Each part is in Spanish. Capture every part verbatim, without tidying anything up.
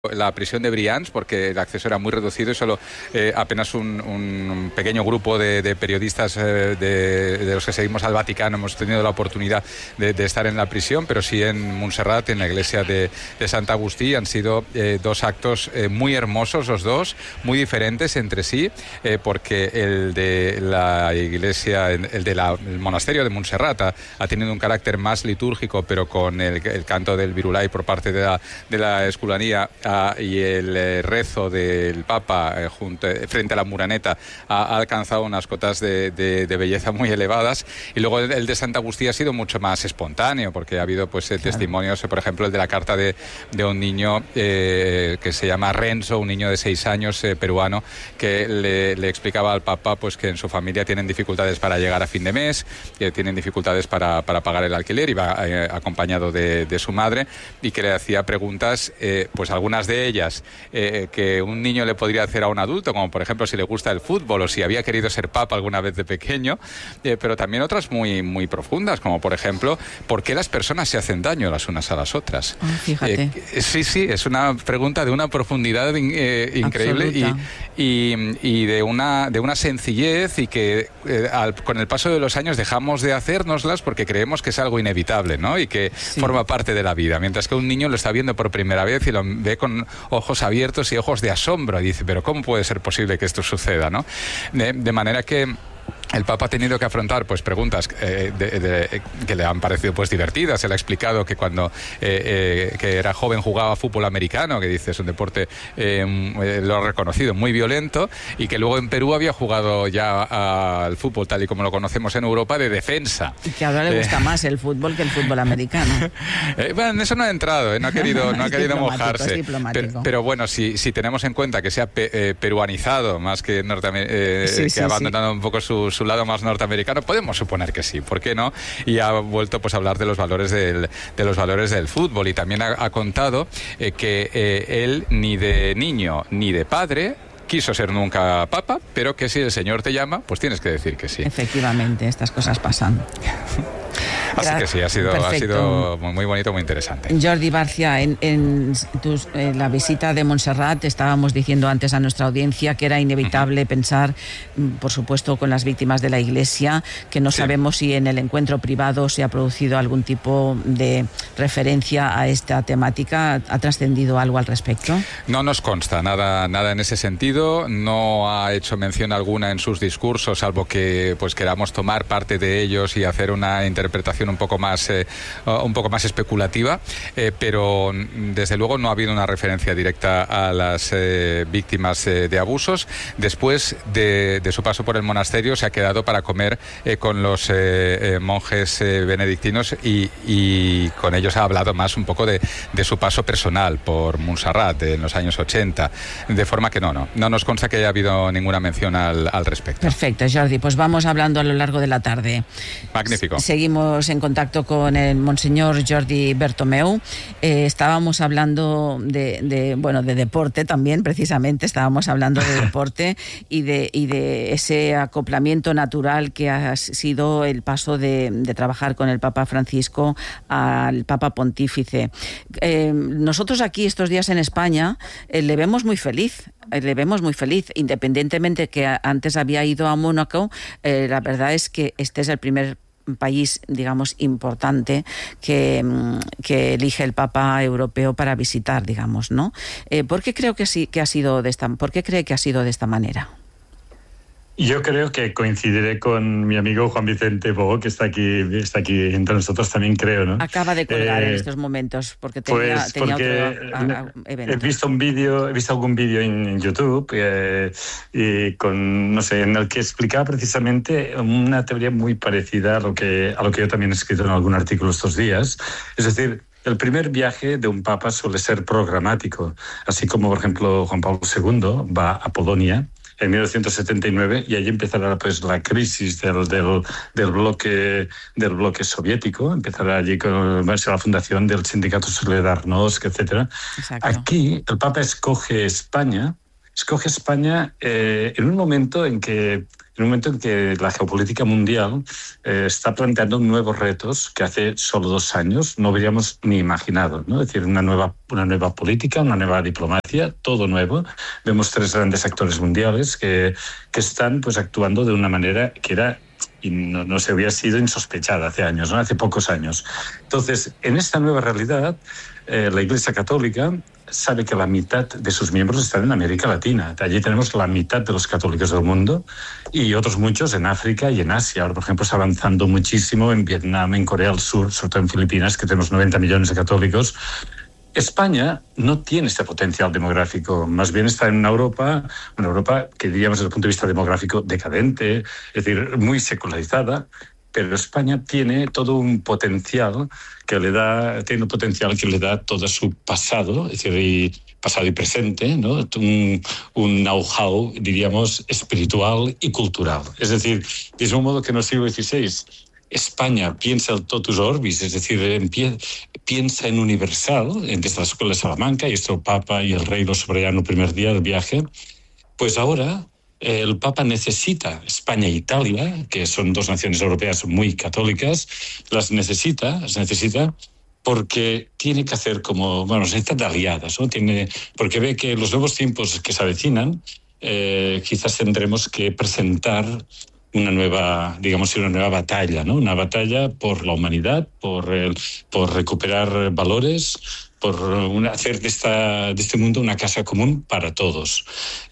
la prisión de Brians, porque el acceso era muy reducido y solo eh, apenas un, un pequeño grupo de, de periodistas eh, de, de los que seguimos al Vaticano hemos tenido la oportunidad de, de estar en la prisión, pero sí en Montserrat, en la iglesia de, de Sant Agustí. Han sido eh, dos actos eh, muy hermosos los dos, muy diferentes entre sí, eh, porque el de la iglesia, el del de monasterio de Montserrat ha, ha tenido un carácter más litúrgico, pero con el, el canto del Virulai por parte de la, de la esculanía y el eh, rezo del Papa eh, junto, eh, frente a la Muraneta ha, ha alcanzado unas cotas de, de, de belleza muy elevadas. Y luego el, el de Sant Agustí ha sido mucho más espontáneo, porque ha habido pues eh, claro. testimonios, eh, por ejemplo el de la carta de, de un niño eh, que se llama Renzo, un niño de seis años eh, peruano, que le, le explicaba al Papa pues que en su familia tienen dificultades para llegar a fin de mes, que tienen dificultades para, para pagar el alquiler, y va eh, acompañado de, de su madre, y que le hacía preguntas, eh, pues algunas de ellas eh, que un niño le podría hacer a un adulto, como por ejemplo si le gusta el fútbol o si había querido ser papa alguna vez de pequeño, eh, pero también otras muy, muy profundas, como por ejemplo, ¿por qué las personas se hacen daño las unas a las otras? Oh, fíjate. Eh, sí, sí, es una pregunta de una profundidad eh, increíble y, y, y de una, de una sencillez, y que eh, al, con el paso de los años dejamos de hacérnoslas porque creemos que es algo inevitable, ¿no? Y que sí. forma parte de la vida, mientras que un niño lo está viendo por primera vez y lo ve con ojos abiertos y ojos de asombro, y dice, pero ¿cómo puede ser posible que esto suceda, ¿no? De, de manera que el Papa ha tenido que afrontar pues preguntas eh, de, de, que le han parecido pues divertidas. Él ha explicado que cuando eh, eh, que era joven jugaba fútbol americano, que dice es un deporte, eh, lo ha reconocido, muy violento, y que luego en Perú había jugado ya al fútbol tal y como lo conocemos en Europa, de defensa. Y que ahora le gusta eh, más el fútbol que el fútbol americano. Eh, bueno, en eso no ha entrado, eh, no ha querido, no ha querido mojarse. Pero, pero bueno, si, si tenemos en cuenta que se ha pe, eh, peruanizado más que, eh, sí, que sí, ha abandonado sí. un poco su, su lado más norteamericano, podemos suponer que sí, ¿por qué no? Y ha vuelto pues a hablar de los valores del, de los valores del fútbol, y también ha, ha contado eh, que eh, él ni de niño ni de padre quiso ser nunca papa, pero que si el Señor te llama, pues tienes que decir que sí. Efectivamente, estas cosas pasan. Así que sí, ha sido, ha sido muy bonito, muy interesante. Jordi Barcia, en, en, tus, en la visita de Montserrat estábamos diciendo antes a nuestra audiencia que era inevitable uh-huh. pensar, por supuesto, con las víctimas de la Iglesia, que no sí. sabemos si en el encuentro privado se ha producido algún tipo de referencia a esta temática. ¿Ha trascendido algo al respecto? No nos consta nada, nada en ese sentido. No ha hecho mención alguna en sus discursos, salvo que pues queramos tomar parte de ellos y hacer una interpretación un poco más eh, un poco más especulativa, eh, pero desde luego no ha habido una referencia directa a las eh, víctimas eh, de abusos. Después de, de su paso por el monasterio se ha quedado para comer eh, con los eh, eh, monjes eh, benedictinos, y, y con ellos ha hablado más un poco de, de su paso personal por Montserrat en los años ochenta, de forma que no, no, no nos consta que haya habido ninguna mención al, al respecto. Perfecto, Jordi, pues vamos hablando a lo largo de la tarde. Magnífico. Seguimos en contacto con el monseñor Jordi Bertomeu. Eh, estábamos hablando de, de, bueno, de deporte también, precisamente, estábamos hablando de deporte y de, y de ese acoplamiento natural que ha sido el paso de, de trabajar con el Papa Francisco al Papa Pontífice. Eh, nosotros aquí estos días en España eh, le vemos muy feliz. Le vemos muy feliz, independientemente que antes había ido a Mónaco. Eh, la verdad es que este es el primer país, digamos, importante que, que elige el Papa europeo para visitar, digamos, ¿no? Eh, ¿Por qué creo que sí que ha sido de esta, por qué cree que ha sido de esta manera? Yo creo que coincidiré con mi amigo Juan Vicente Bo, que está aquí, está aquí entre nosotros, también creo, ¿no? Acaba de colgar eh, en estos momentos, porque tenía, pues tenía porque otro a, a, evento. He visto un vídeo, he visto algún vídeo en, en YouTube eh, y con, no sé, en el que explicaba precisamente una teoría muy parecida a lo que a lo que yo también he escrito en algún artículo estos días. Es decir, el primer viaje de un papa suele ser programático, así como, por ejemplo, Juan Pablo segundo va a Polonia en mil novecientos setenta y nueve, y allí empezará pues la crisis del, del, del, bloque, del bloque soviético, empezará allí con la fundación del sindicato Solidarnosc, etcétera. Exacto. Aquí el Papa escoge España, escoge España eh, en un momento en que, en en un momento en que la geopolítica mundial eh, está planteando nuevos retos que hace solo dos años no habríamos ni imaginado, ¿no? Es decir, una nueva, una nueva política, una nueva diplomacia, todo nuevo. Vemos tres grandes actores mundiales que, que están pues, actuando de una manera que era y no, no se había sido insospechada hace años, ¿no? Hace pocos años. Entonces, en esta nueva realidad, eh, la Iglesia Católica sabe que la mitad de sus miembros están en América Latina. Allí tenemos la mitad de los católicos del mundo y otros muchos en África y en Asia. Ahora, por ejemplo, está avanzando muchísimo en Vietnam, en Corea del Sur, sobre todo en Filipinas, que tenemos noventa millones de católicos. España no tiene este potencial demográfico, más bien está en una Europa, una Europa que diríamos desde el punto de vista demográfico decadente, es decir, muy secularizada, pero España tiene todo un potencial que le da, tiene un potencial que le da todo su pasado, es decir, y pasado y presente, ¿no? Un, un know-how, diríamos, espiritual y cultural. Es decir, de un modo que en el siglo dieciséis España piensa el totus orbis, es decir, piensa en universal, desde la Escuela de Salamanca, y esto el Papa y el Rey lo subrayaron el primer día del viaje, pues ahora eh, el Papa necesita España e Italia, que son dos naciones europeas muy católicas, las necesita, las necesita porque tiene que hacer como, bueno, se necesita de aliadas, ¿no? Tiene, porque ve que los nuevos tiempos que se avecinan, eh, quizás tendremos que presentar una nueva, digamos, una nueva batalla, ¿no? Una batalla por la humanidad, por, el, por recuperar valores, por una, hacer de, esta, de este mundo una casa común para todos.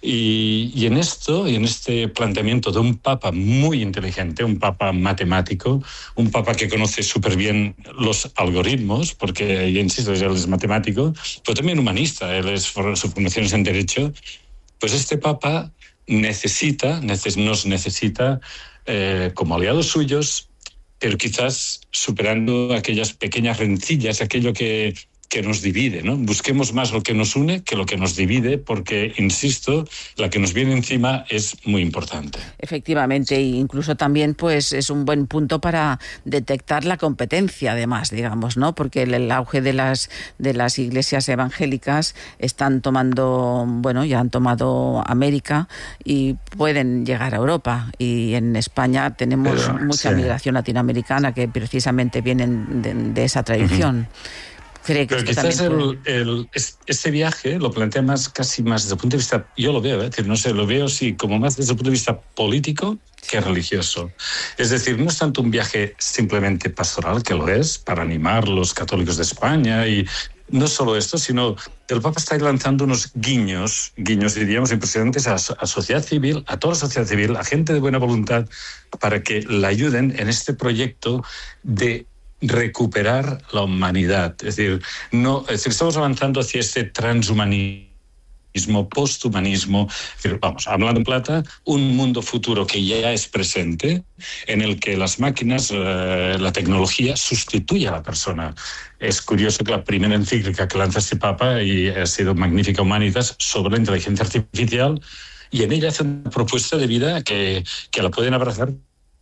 Y, y en esto, y en este planteamiento de un papa muy inteligente, un papa matemático, un papa que conoce súper bien los algoritmos, porque, ya insisto, él es matemático, pero también humanista, él es, su formación es en Derecho, pues este papa necesita, neces, nos necesita eh, como aliados suyos, pero quizás superando aquellas pequeñas rencillas, aquello que, que nos divide, ¿no? Busquemos más lo que nos une que lo que nos divide, porque, insisto, la que nos viene encima es muy importante. Efectivamente, e incluso también pues es un buen punto para detectar la competencia, además, digamos, ¿no? Porque el, el auge de las de las iglesias evangélicas están tomando, bueno, ya han tomado América y pueden llegar a Europa. Y en España tenemos Pero, mucha sí. migración latinoamericana que precisamente vienen de, de esa tradición. Uh-huh. Cree que Pero quizás el, el, ese viaje lo plantea más, casi más desde el punto de vista, yo lo veo, ¿eh? Es decir, no sé, lo veo sí, como más desde el punto de vista político que religioso. Es decir, no es tanto un viaje simplemente pastoral, que lo es, para animar a los católicos de España, y no solo esto, sino el Papa está lanzando unos guiños, guiños diríamos impresionantes a la sociedad civil, a toda la sociedad civil, a gente de buena voluntad, para que la ayuden en este proyecto de recuperar la humanidad. Es decir, no, es decir, estamos avanzando hacia este transhumanismo, posthumanismo, es decir, vamos, hablando en plata, un mundo futuro que ya es presente, en el que las máquinas, eh, la tecnología sustituye a la persona. Es curioso que la primera encíclica que lanza este Papa, y ha sido Magnificat Humanitas, sobre la inteligencia artificial, y en ella hace una propuesta de vida que, que la pueden abrazar.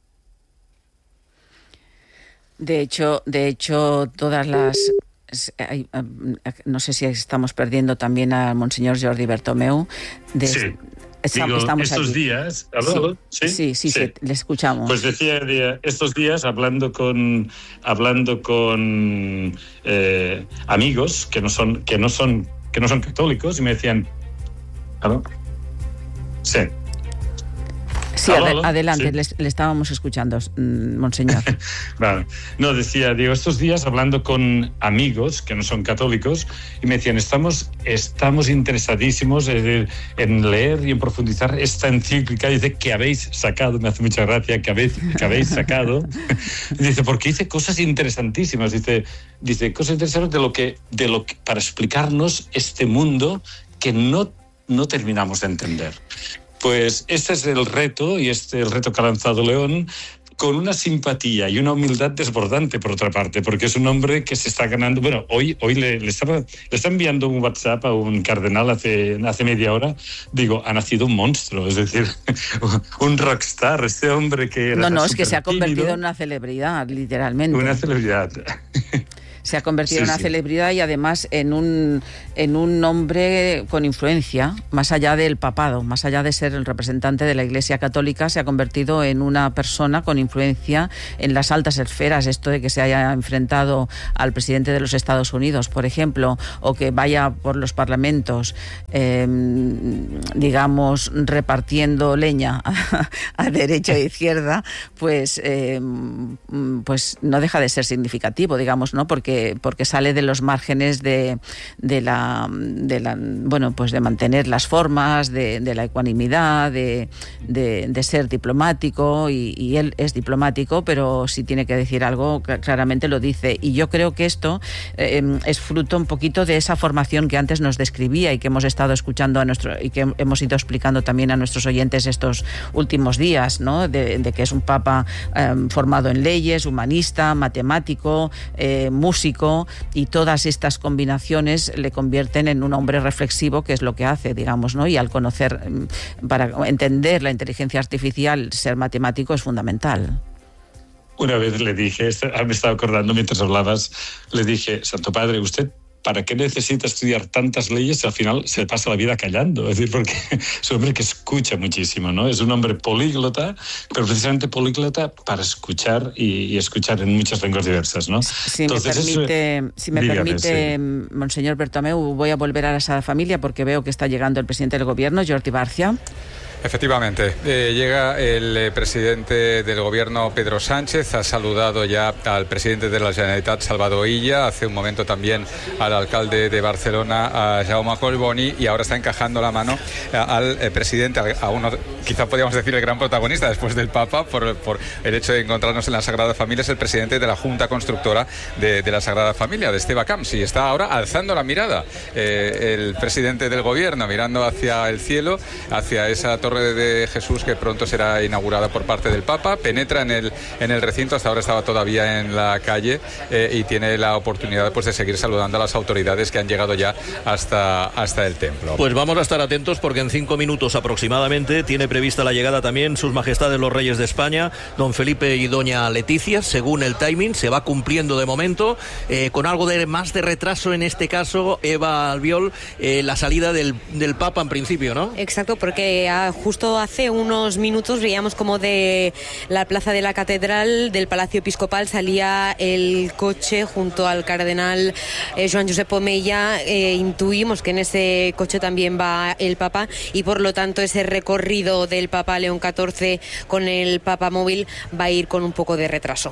De hecho, de hecho, todas las... No sé si estamos perdiendo también a Monseñor Jordi Bertomeu. De, sí. Estamos, Digo, estamos estos allí. días... ¿Aló? Sí, sí, sí, sí, sí. Le escuchamos. Pues decía, estos días, hablando con hablando con eh, amigos que no son que no son que no son católicos, y me decían... ¿Aló? Sí. Sí, ad- adelante, sí. Le, le estábamos escuchando, monseñor. Vale. No, decía, digo, estos días hablando con amigos que no son católicos, y me decían, estamos, estamos interesadísimos en, en leer y en profundizar esta encíclica, dice, que habéis sacado, me hace mucha gracia, que habéis, que habéis sacado, dice, porque dice cosas interesantísimas, dice, dice cosas interesantes de lo que, de lo que, para explicarnos este mundo que no, no terminamos de entender. Pues este es el reto, y este es el reto que ha lanzado León, con una simpatía y una humildad desbordante, por otra parte, porque es un hombre que se está ganando... Bueno, hoy, hoy le, le, estaba, le está enviando un WhatsApp a un cardenal hace, hace media hora. Digo, ha nacido un monstruo, es decir, un rockstar, este hombre que era... No, no, es que se ha convertido tímido, en una celebridad, literalmente. Una celebridad. Se ha convertido Sí, en una sí. celebridad y además en un, en un hombre con influencia, más allá del papado, más allá de ser el representante de la Iglesia Católica, se ha convertido en una persona con influencia en las altas esferas. Esto de que se haya enfrentado al presidente de los Estados Unidos, por ejemplo, o que vaya por los parlamentos, eh, digamos, repartiendo leña a, a derecha e izquierda, pues, eh, pues no deja de ser significativo, digamos, ¿no? Porque, porque sale de los márgenes de, de la, de la, bueno, pues de mantener las formas, de, de la ecuanimidad, de, de, de ser diplomático, y, y él es diplomático, pero si tiene que decir algo, claramente lo dice. Y yo creo que esto eh, es fruto un poquito de esa formación que antes nos describía y que hemos estado escuchando a nuestro, y que hemos ido explicando también a nuestros oyentes estos últimos días, ¿no? De, de que es un papa eh, formado en leyes, humanista, matemático, eh, músico, y todas estas combinaciones le convierten en un hombre reflexivo, que es lo que hace, digamos, ¿no? Y al conocer, para entender la inteligencia artificial, ser matemático es fundamental. Una vez le dije, me estaba acordando mientras hablabas, le dije, Santo Padre, usted, ¿para qué necesita estudiar tantas leyes si al final se pasa la vida callando? Es decir, porque es un hombre que escucha muchísimo, ¿no? Es un hombre políglota, pero precisamente políglota para escuchar y, y escuchar en muchas lenguas diversas, ¿no? Si Entonces, me permite, eso, si me dígame, permite sí. Monseñor Bertomeu, voy a volver a esa familia porque veo que está llegando el presidente del gobierno, Jordi Barcia. Efectivamente, eh, llega el eh, presidente del gobierno, Pedro Sánchez, ha saludado ya al presidente de la Generalitat, Salvador Illa, hace un momento también al alcalde de Barcelona, a Jaume Collboni, y ahora está encajando la mano a, al eh, presidente, a uno, quizá podríamos decir el gran protagonista después del Papa, por, por el hecho de encontrarnos en la Sagrada Familia, es el presidente de la Junta Constructora de, de la Sagrada Familia, de Esteve Camps, y está ahora alzando la mirada eh, el presidente del gobierno, mirando hacia el cielo, hacia esa Torre de Jesús que pronto será inaugurada por parte del Papa. Penetra en el, en el recinto, hasta ahora estaba todavía en la calle, eh, y tiene la oportunidad pues, de seguir saludando a las autoridades que han llegado ya hasta, hasta el templo. Pues vamos a estar atentos porque en cinco minutos aproximadamente tiene prevista la llegada también sus majestades los reyes de España, don Felipe y doña Leticia. Según el timing se va cumpliendo de momento, eh, con algo de más de retraso en este caso, Eva Albiol, eh, la salida del, del Papa en principio, ¿no? Exacto, porque ah, justo hace unos minutos veíamos como de la plaza de la catedral del Palacio Episcopal salía el coche junto al cardenal eh, Joan Josep Omella. Eh, intuimos que en ese coche también va el Papa y por lo tanto ese recorrido del Papa León catorce con el Papa móvil va a ir con un poco de retraso.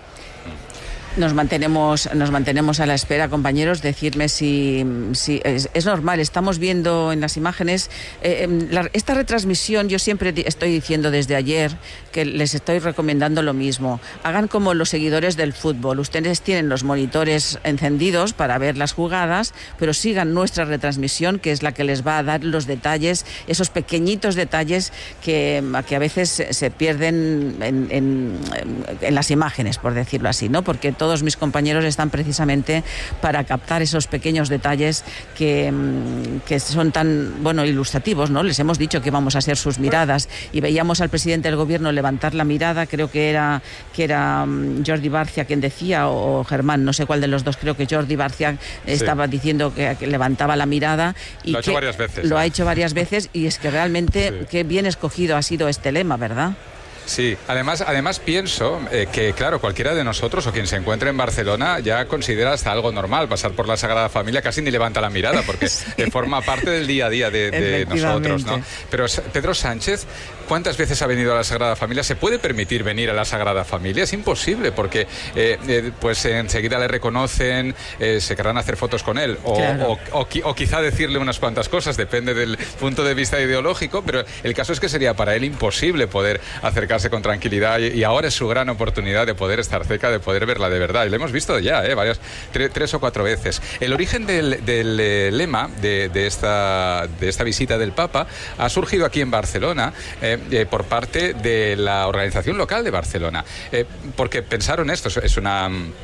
Nos mantenemos, nos mantenemos a la espera, compañeros. Decirme si, si es, es normal. Estamos viendo en las imágenes eh, la, esta retransmisión. Yo siempre estoy diciendo desde ayer que les estoy recomendando lo mismo. Hagan como los seguidores del fútbol. Ustedes tienen los monitores encendidos para ver las jugadas, pero sigan nuestra retransmisión, que es la que les va a dar los detalles, esos pequeñitos detalles que, que a veces se, se pierden en, en, en las imágenes, por decirlo así, ¿no? Porque todo Todos mis compañeros están precisamente para captar esos pequeños detalles que, que son tan, bueno, ilustrativos, ¿no? Les hemos dicho que vamos a ser sus miradas y veíamos al presidente del gobierno levantar la mirada. Creo que era que era Jordi Barcia quien decía, o, o Germán, no sé cuál de los dos, creo que Jordi Barcia estaba sí. diciendo que, que levantaba la mirada y lo ha que hecho varias veces. Lo ¿eh? ha hecho varias veces y es que realmente sí. qué bien escogido ha sido este lema, ¿verdad? Sí, además, además pienso eh, que, claro, cualquiera de nosotros o quien se encuentre en Barcelona ya considera hasta algo normal pasar por la Sagrada Familia, casi ni levanta la mirada porque sí. forma parte del día a día de, de nosotros, ¿no? Pero Pedro Sánchez, ¿cuántas veces ha venido a la Sagrada Familia? ¿Se puede permitir venir a la Sagrada Familia? Es imposible porque eh, eh, pues enseguida le reconocen, eh, se querrán hacer fotos con él o, claro. o, o, o quizá decirle unas cuantas cosas, depende del punto de vista ideológico, pero el caso es que sería para él imposible poder acercarse con tranquilidad y ahora es su gran oportunidad de poder estar cerca, de poder verla de verdad, y lo hemos visto ya, ¿eh? Varias, tre, tres o cuatro veces. El origen del, del eh, lema de, de, esta, de esta visita del Papa ha surgido aquí en Barcelona eh, eh, por parte de la organización local de Barcelona, eh, porque pensaron esto, es una...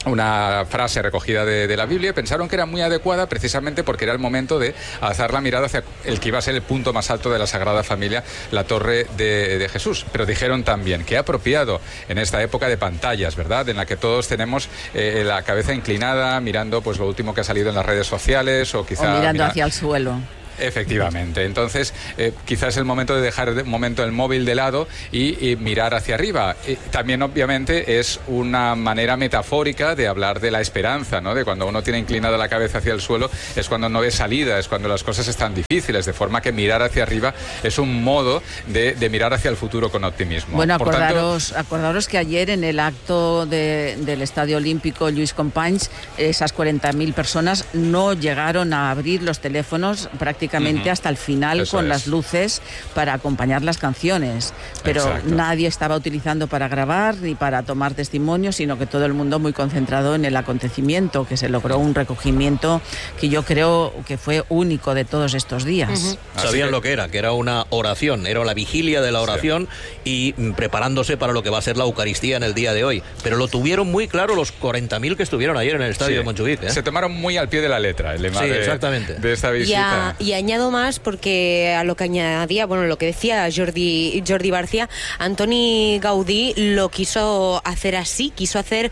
una frase recogida de, de la Biblia y pensaron que era muy adecuada precisamente porque era el momento de alzar la mirada hacia el que iba a ser el punto más alto de la Sagrada Familia, la Torre de, de Jesús. Pero dijeron también que apropiado en esta época de pantallas, ¿verdad?, en la que todos tenemos eh, la cabeza inclinada mirando pues lo último que ha salido en las redes sociales o quizá... O mirando mira... hacia el suelo. Efectivamente, entonces eh, quizás es el momento de dejar de momento el móvil de lado y, y mirar hacia arriba. Y también obviamente es una manera metafórica de hablar de la esperanza, ¿no? De cuando uno tiene inclinada la cabeza hacia el suelo es cuando no ve salida, es cuando las cosas están difíciles, de forma que mirar hacia arriba es un modo de, de mirar hacia el futuro con optimismo. Bueno, acordaros, tanto... acordaros que ayer en el acto de, del Estadio Olímpico Lluís Companys, esas cuarenta mil personas no llegaron a abrir los teléfonos prácticamente Uh-huh. hasta el final. Eso con es. Las luces para acompañar las canciones, pero Exacto. nadie estaba utilizando para grabar ni para tomar testimonios, sino que todo el mundo muy concentrado en el acontecimiento, que se logró un recogimiento que yo creo que fue único de todos estos días. Uh-huh. Sabían que... lo que era, que era una oración, era la vigilia de la oración sí. y preparándose para lo que va a ser la Eucaristía en el día de hoy, pero lo tuvieron muy claro los cuarenta mil que estuvieron ayer en el estadio sí. de Montjuïc, ¿eh? Se tomaron muy al pie de la letra el lema sí, de, exactamente. de esta visita. Y, a, y añado más porque a lo que añadía, bueno, lo que decía Jordi, Jordi Barcia, Antoni Gaudí lo quiso hacer así, quiso hacer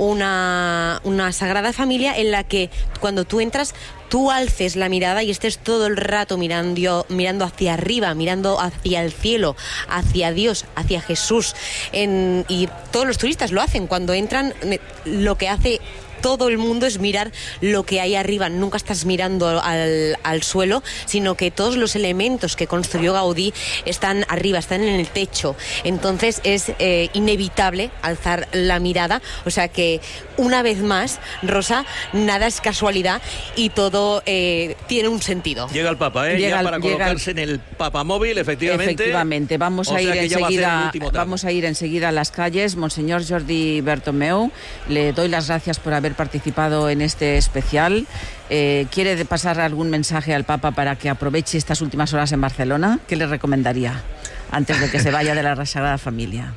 una, una Sagrada Familia en la que cuando tú entras tú alces la mirada y estés todo el rato mirando, mirando hacia arriba, mirando hacia el cielo, hacia Dios, hacia Jesús. En, y todos los turistas lo hacen. Cuando entran, lo que hace todo el mundo es mirar lo que hay arriba. Nunca estás mirando al, al suelo, sino que todos los elementos que construyó Gaudí están arriba, están en el techo. Entonces es eh, inevitable alzar la mirada. O sea que, una vez más, Rosa, nada es casualidad y todo eh, tiene un sentido. Llega el Papa, ¿eh? Llega, ya para llega colocarse el... en el papamóvil, efectivamente. Efectivamente. Vamos a, ir enseguida, a vamos a ir enseguida a las calles. Monseñor Jordi Bertomeu, le doy las gracias por haber participado en este especial. Eh, ¿Quiere pasar algún mensaje al Papa para que aproveche estas últimas horas en Barcelona? ¿Qué le recomendaría antes de que se vaya de la Sagrada Familia?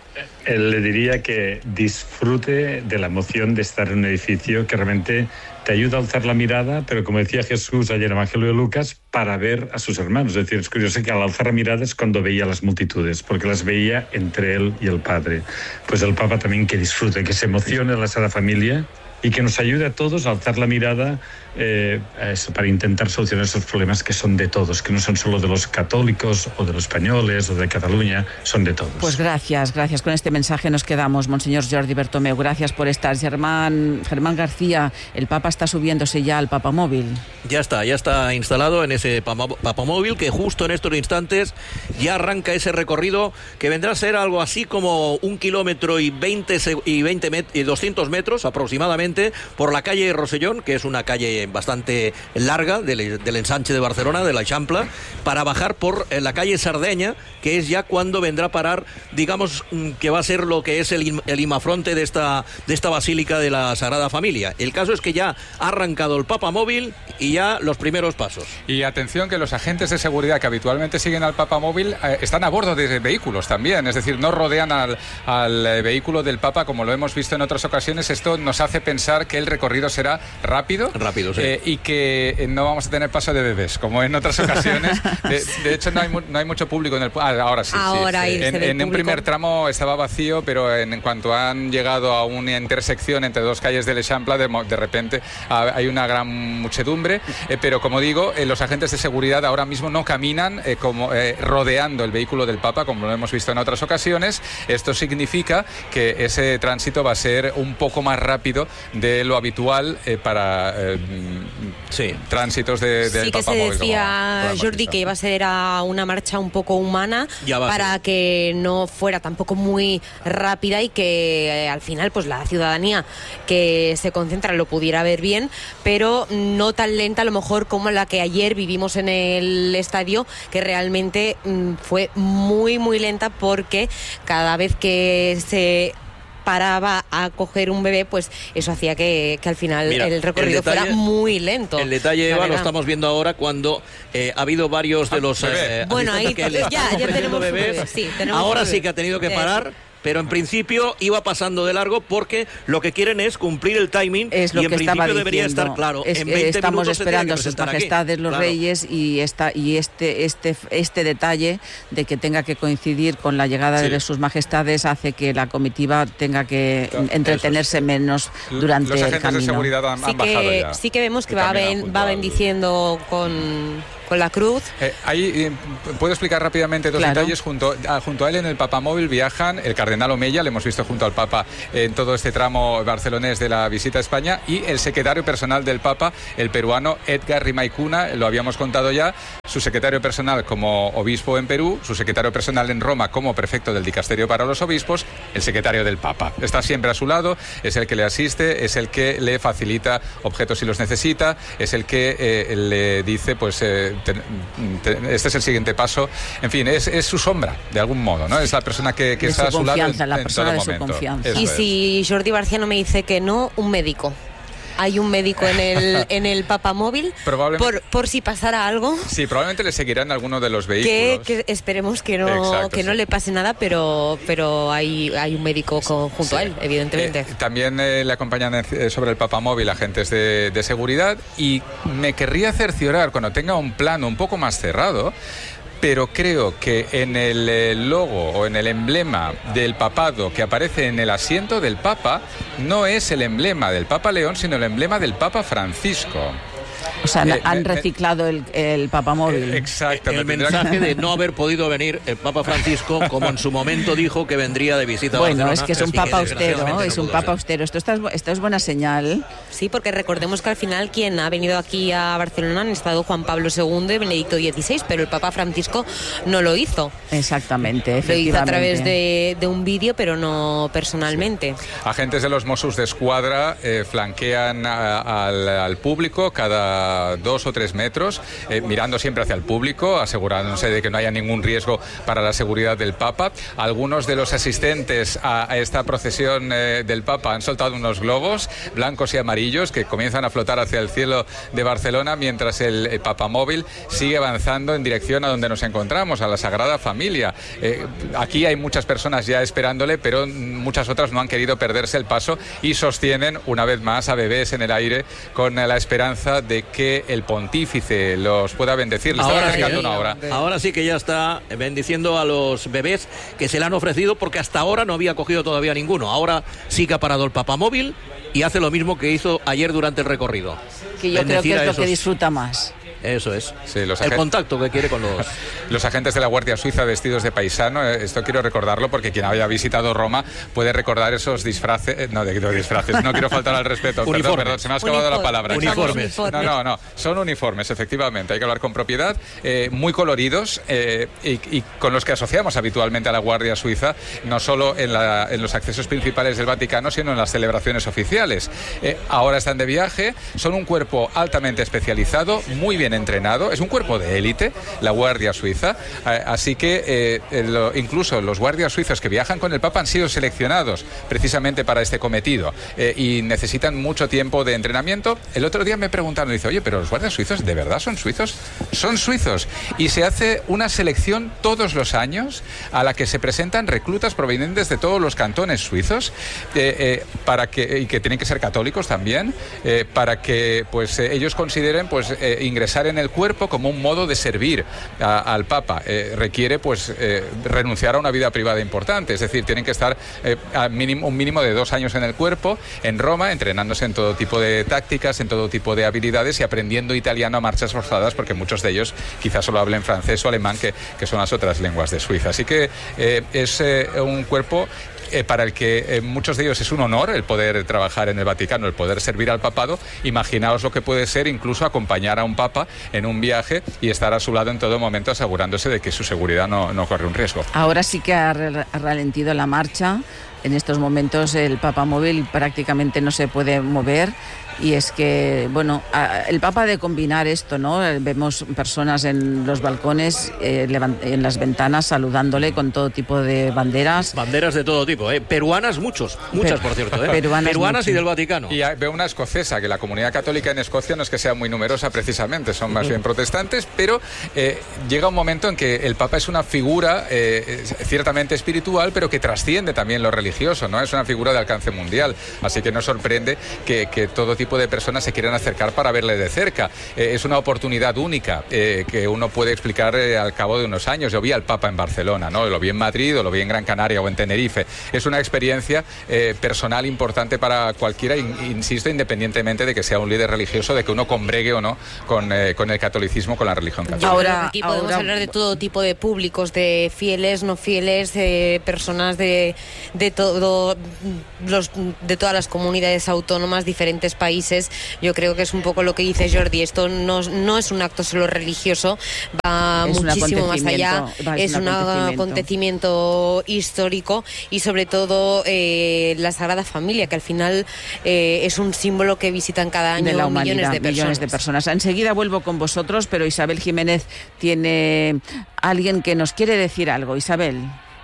Él le diría que disfrute de la emoción de estar en un edificio que realmente te ayuda a alzar la mirada, pero como decía Jesús ayer en el Evangelio de Lucas, para ver a sus hermanos. Es decir, es curioso que al alzar la mirada es cuando veía a las multitudes, porque las veía entre él y el Padre. Pues el Papa también que disfrute, que se emocione la Sagrada Familia y que nos ayude a todos a alzar la mirada eh, eso, para intentar solucionar esos problemas que son de todos, que no son solo de los católicos o de los españoles o de Cataluña, son de todos. Pues gracias, gracias. Con este mensaje nos quedamos, Monseñor Jordi Bertomeu. Gracias por estar. Germán, Germán García, el Papa está subiéndose ya al papamóvil. Ya está, ya está instalado en ese papamóvil que justo en estos instantes ya arranca ese recorrido que vendrá a ser algo así como un kilómetro y veinte y veinte met- y doscientos metros aproximadamente por la calle Rosellón, que es una calle bastante larga del, del ensanche de Barcelona, de la Eixample, para bajar por la calle Sardeña, que es ya cuando vendrá a parar, digamos, que va a ser lo que es el, el imafronte de esta, de esta Basílica de la Sagrada Familia. El caso es que ya ha arrancado el papamóvil y ya los primeros pasos. Y atención que los agentes de seguridad que habitualmente siguen al papamóvil eh, están a bordo de vehículos también, es decir, no rodean al, al eh, vehículo del Papa como lo hemos visto en otras ocasiones. Esto nos hace pensar que el recorrido será rápido, rápido sí. eh, y que no vamos a tener paso de bebés como en otras ocasiones. De, de hecho no hay, no hay mucho público en el ah, ahora sí, ahora sí. En, en un primer tramo estaba vacío, pero en, en cuanto han llegado a una intersección entre dos calles del Eixample, de, de repente ah, hay una gran muchedumbre, eh, pero como digo, eh, los agentes de seguridad ahora mismo no caminan eh, como eh, rodeando el vehículo del Papa como lo hemos visto en otras ocasiones. Esto significa que ese tránsito va a ser un poco más rápido de lo habitual eh, para eh, sí. tránsitos de, del sí, que Papa se móvil, decía como, Jordi que iba a ser a una marcha un poco humana para ser. que no fuera tampoco muy rápida y que eh, al final pues la ciudadanía que se concentra lo pudiera ver bien, pero no tan lenta a lo mejor como la que ayer vivimos en el estadio, que realmente mm, fue muy muy lenta, porque cada vez que se paraba a coger un bebé, pues eso hacía que, que al final Mira, el recorrido el detalle, fuera muy lento. El detalle, Eva, lo estamos viendo ahora cuando eh, ha habido varios de los... Ah, eh, bueno, ahí que ya, ya tenemos bebés. Bebé, sí, tenemos ahora bebé. sí que ha tenido que parar pero en principio iba pasando de largo porque lo que quieren es cumplir el timing es lo y en que principio estaba debería diciendo. estar claro. Es, en veinte estamos minutos esperando a se sus sus majestades aquí. los Claro. reyes y esta y este este este detalle de que tenga que coincidir con la llegada Sí. de sus majestades hace que la comitiva tenga que Claro, entretenerse es. menos durante Los el agentes camino. de seguridad han, Sí han bajado que, ya. sí que vemos que Y va, caminan ben- junto va al- bendiciendo con, con la cruz. Eh, ahí eh, puedo explicar rápidamente dos Claro. detalles. Junto a, junto a él en el papamóvil viajan el cardenal Omeya, le hemos visto junto al Papa en todo este tramo barcelonés de la visita a España, y el secretario personal del Papa, el peruano Edgar Rimaicuna, lo habíamos contado ya, su secretario personal como obispo en Perú, su secretario personal en Roma como prefecto del dicasterio para los obispos, el secretario del Papa. Está siempre a su lado, es el que le asiste, es el que le facilita objetos si los necesita, es el que eh, le dice, pues, eh, te, te, este es el siguiente paso. En fin, es, es su sombra, de algún modo, ¿no? Es la persona que, que De está su a su lado en, confianza, la en persona todo de su momento. confianza. Eso Y es. si Jordi Barciano me dice que no, un médico. Hay un médico en el, en el papamóvil Probablemente. por, por si pasara algo. Sí, probablemente le seguirán alguno de los Que, vehículos. que esperemos que no Exacto, que no sí. le pase nada, pero pero hay hay un médico con- junto Sí. a él, evidentemente. Eh, también eh, le acompañan eh, sobre el papamóvil agentes de, de seguridad, y me querría cerciorar cuando tenga un plano un poco más cerrado, pero creo que en el eh, logo o en el emblema del papado que aparece en el asiento del Papa no es el emblema del Papa León, sino el emblema del Papa Francisco. O sea, Eh, han me- reciclado el, el papamóvil. Eh, Exacto. El me tendrá mensaje que- de no haber podido venir el Papa Francisco, como en su momento dijo que vendría de visita a Bueno, Barcelona, es que es un y que papa austero, desgraciadamente es no un pudo papa ser. austero. Esto, está, esto es buena señal. Sí, porque recordemos que al final quien ha venido aquí a Barcelona han estado Juan Pablo segundo y Benedicto dieciséis, pero el Papa Francisco no lo hizo. Exactamente, Lo hizo a efectivamente. través de, de un vídeo, pero no personalmente. Agentes de los Mossos de Escuadra eh, flanquean a- al, al público cada dos o tres metros, eh, mirando siempre hacia el público, asegurándose de que no haya ningún riesgo para la seguridad del Papa. Algunos de los asistentes a, a esta procesión eh, del Papa han soltado unos globos blancos y amarillos que comienzan a flotar hacia el cielo de Barcelona, mientras el, el papamóvil sigue avanzando en dirección a donde nos encontramos, a la Sagrada Familia. Eh, aquí hay muchas personas ya esperándole, pero muchas otras no han querido perderse el paso y sostienen una vez más a bebés en el aire con la esperanza de que el pontífice los pueda bendecir. Le están Ahora sí, acercando ¿eh? una hora. Ahora sí que ya está bendiciendo a los bebés que se le han ofrecido, porque hasta ahora no había cogido todavía ninguno. Ahora sí que ha parado el papamóvil y hace lo mismo que hizo ayer durante el recorrido. Que yo creo Bendecir que a es lo que esos- disfruta más. Eso es. Sí, los el agen- contacto que quiere con los... Los agentes de la Guardia Suiza vestidos de paisano, eh, esto quiero recordarlo porque quien haya visitado Roma puede recordar esos disfraces, eh, no, de, de disfraces, no quiero faltar al respeto, perdón, Uniformes. perdón, se me ha escapado la Uniforme. palabra. Uniformes. exacto. No, no, no, son uniformes, efectivamente, hay que hablar con propiedad, eh, muy coloridos eh, y, y con los que asociamos habitualmente a la Guardia Suiza, no solo en, la, en los accesos principales del Vaticano, sino en las celebraciones oficiales. Eh, ahora están de viaje, son un cuerpo altamente especializado, muy bien entrenado, es un cuerpo de élite, la Guardia Suiza, eh, así que eh, eh, lo, incluso los guardias suizos que viajan con el Papa han sido seleccionados precisamente para este cometido eh, y necesitan mucho tiempo de entrenamiento. El otro día me preguntaron, dice, oye, pero los guardias suizos, ¿de verdad son suizos? Son suizos. Y se hace una selección todos los años a la que se presentan reclutas provenientes de todos los cantones suizos, eh, eh, para que, y que tienen que ser católicos también, eh, para que pues eh, ellos consideren pues eh, ingresar en el cuerpo como un modo de servir a, al Papa. Eh, requiere pues eh, renunciar a una vida privada importante, es decir, tienen que estar eh, a mínimo, un mínimo de dos años en el cuerpo, en Roma, entrenándose en todo tipo de tácticas, en todo tipo de habilidades y aprendiendo italiano a marchas forzadas, porque muchos de ellos quizás solo hablen francés o alemán, que, que son las otras lenguas de Suiza. Así que eh, es eh, un cuerpo Eh, para el que eh, muchos de ellos es un honor el poder trabajar en el Vaticano, el poder servir al papado. Imaginaos lo que puede ser incluso acompañar a un papa en un viaje y estar a su lado en todo momento asegurándose de que su seguridad no, no corre un riesgo. Ahora sí que ha, re- ha ralentido la marcha en estos momentos el Papa móvil prácticamente no se puede mover. Y es que, bueno, el Papa ha de combinar esto, ¿no? Vemos personas en los balcones, eh, en las ventanas, saludándole con todo tipo de banderas. Banderas de todo tipo, ¿eh? Peruanas muchos, muchas por cierto, ¿eh? Peruanas, Peruanas y del Vaticano. Y veo una escocesa, que la comunidad católica en Escocia no es que sea muy numerosa precisamente, son más bien protestantes, pero eh, llega un momento en que el Papa es una figura eh, ciertamente espiritual, pero que trasciende también lo religioso, ¿no? Es una figura de alcance mundial, así que no sorprende que, que todo tipo de personas se quieran acercar para verle de cerca. Eh, es una oportunidad única eh, que uno puede explicar eh, al cabo de unos años. Yo vi al Papa en Barcelona, ¿no? Lo vi en Madrid, o lo vi en Gran Canaria o en Tenerife. Es una experiencia eh, personal importante para cualquiera, in, insisto, independientemente de que sea un líder religioso, de que uno combregue o no con, eh, con el catolicismo, con la religión católica. Ahora, aquí podemos ahora... hablar de todo tipo de públicos, de fieles, no fieles, de personas de, de todo los, de todas las comunidades autónomas, diferentes países. Yo creo que es un poco lo que dice Jordi. Esto no, no es un acto solo religioso, va es muchísimo más allá. Va, es, es un acontecimiento. acontecimiento histórico y sobre todo eh, la Sagrada Familia, que al final eh, es un símbolo que visitan cada año de la humanidad, millones de personas. millones de personas. Enseguida vuelvo con vosotros, pero Isabel Jiménez tiene alguien que nos quiere decir algo. Isabel.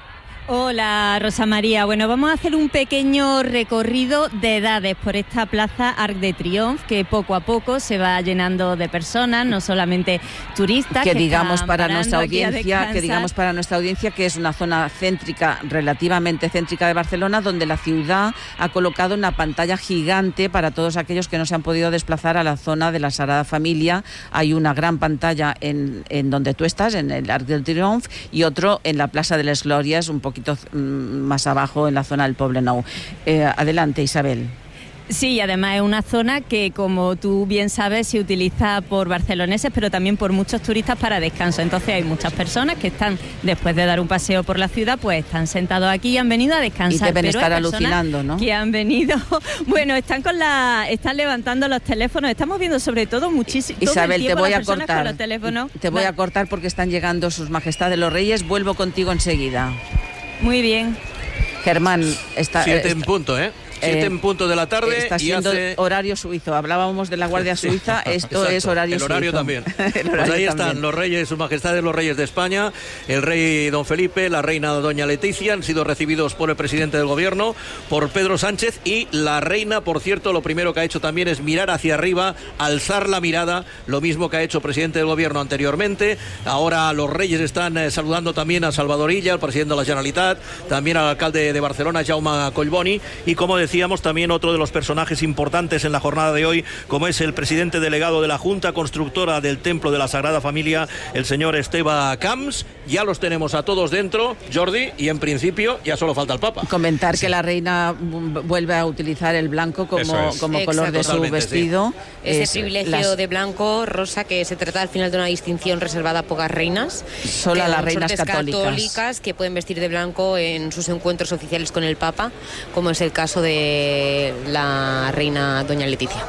Hola, Rosa María. Bueno, vamos a hacer un pequeño recorrido de edades por esta plaza Arc de Triomphe, que poco a poco se va llenando de personas, no solamente turistas. Que, que digamos para nuestra audiencia, que digamos para nuestra audiencia que es una zona céntrica, relativamente céntrica de Barcelona, donde la ciudad ha colocado una pantalla gigante para todos aquellos que no se han podido desplazar a la zona de la Sagrada Familia. Hay una gran pantalla en, en donde tú estás, en el Arc de Triomphe, y otro en la Plaza de les Glòries, un poquito más abajo en la zona del Poblenou. Eh, adelante, Isabel. Sí, además es una zona que, como tú bien sabes, se utiliza por barceloneses, pero también por muchos turistas para descanso. Entonces hay muchas personas que están, después de dar un paseo por la ciudad, pues están sentados aquí y han venido a descansar. Y deben pero estar alucinando, ¿no? Que han venido, bueno, están con la, están levantando los teléfonos. Estamos viendo sobre todo muchísimo. Isabel, te voy a cortar. Los teléfonos. Te voy a cortar porque están llegando sus majestades los reyes. Vuelvo contigo enseguida. Muy bien. Germán, está... Siete está, en punto, ¿eh? Siete eh, en punto de la tarde. Está siendo y hace... horario suizo. Hablábamos de la Guardia Suiza, esto Exacto. es horario suizo. El horario suizo. también. El horario pues ahí también. están los reyes, sus majestades, los reyes de España, el rey don Felipe, la reina doña Leticia, han sido recibidos por el presidente del gobierno, por Pedro Sánchez, y la reina, por cierto, lo primero que ha hecho también es mirar hacia arriba, alzar la mirada, lo mismo que ha hecho el presidente del gobierno anteriormente. Ahora los reyes están eh, saludando también a Salvador Illa, al presidente de la Generalitat, también al alcalde de Barcelona, Jaume Collboni, y como decíamos, también otro de los personajes importantes en la jornada de hoy, como es el presidente delegado de la Junta Constructora del Templo de la Sagrada Familia, el señor Esteve Camps. Ya los tenemos a todos dentro, Jordi, y en principio ya solo falta el Papa. Comentar sí. que la reina vuelve a utilizar el blanco como, es. como color de su vestido. Sí. Ese es privilegio las... de blanco, Rosa, que se trata al final de una distinción reservada a pocas reinas. Solo a las reinas católicas. católicas que pueden vestir de blanco en sus encuentros oficiales con el Papa, como es el caso de la reina doña Leticia.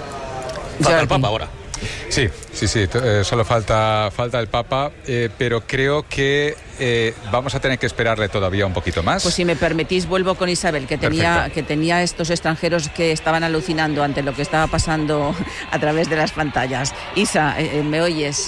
Falta el Papa ahora. Sí, sí, sí, eh, solo falta, falta el Papa, eh, pero creo que eh, vamos a tener que esperarle todavía un poquito más. Pues si me permitís, vuelvo con Isabel, que tenía, que tenía estos extranjeros que estaban alucinando ante lo que estaba pasando a través de las pantallas. Isa, eh, ¿me oyes?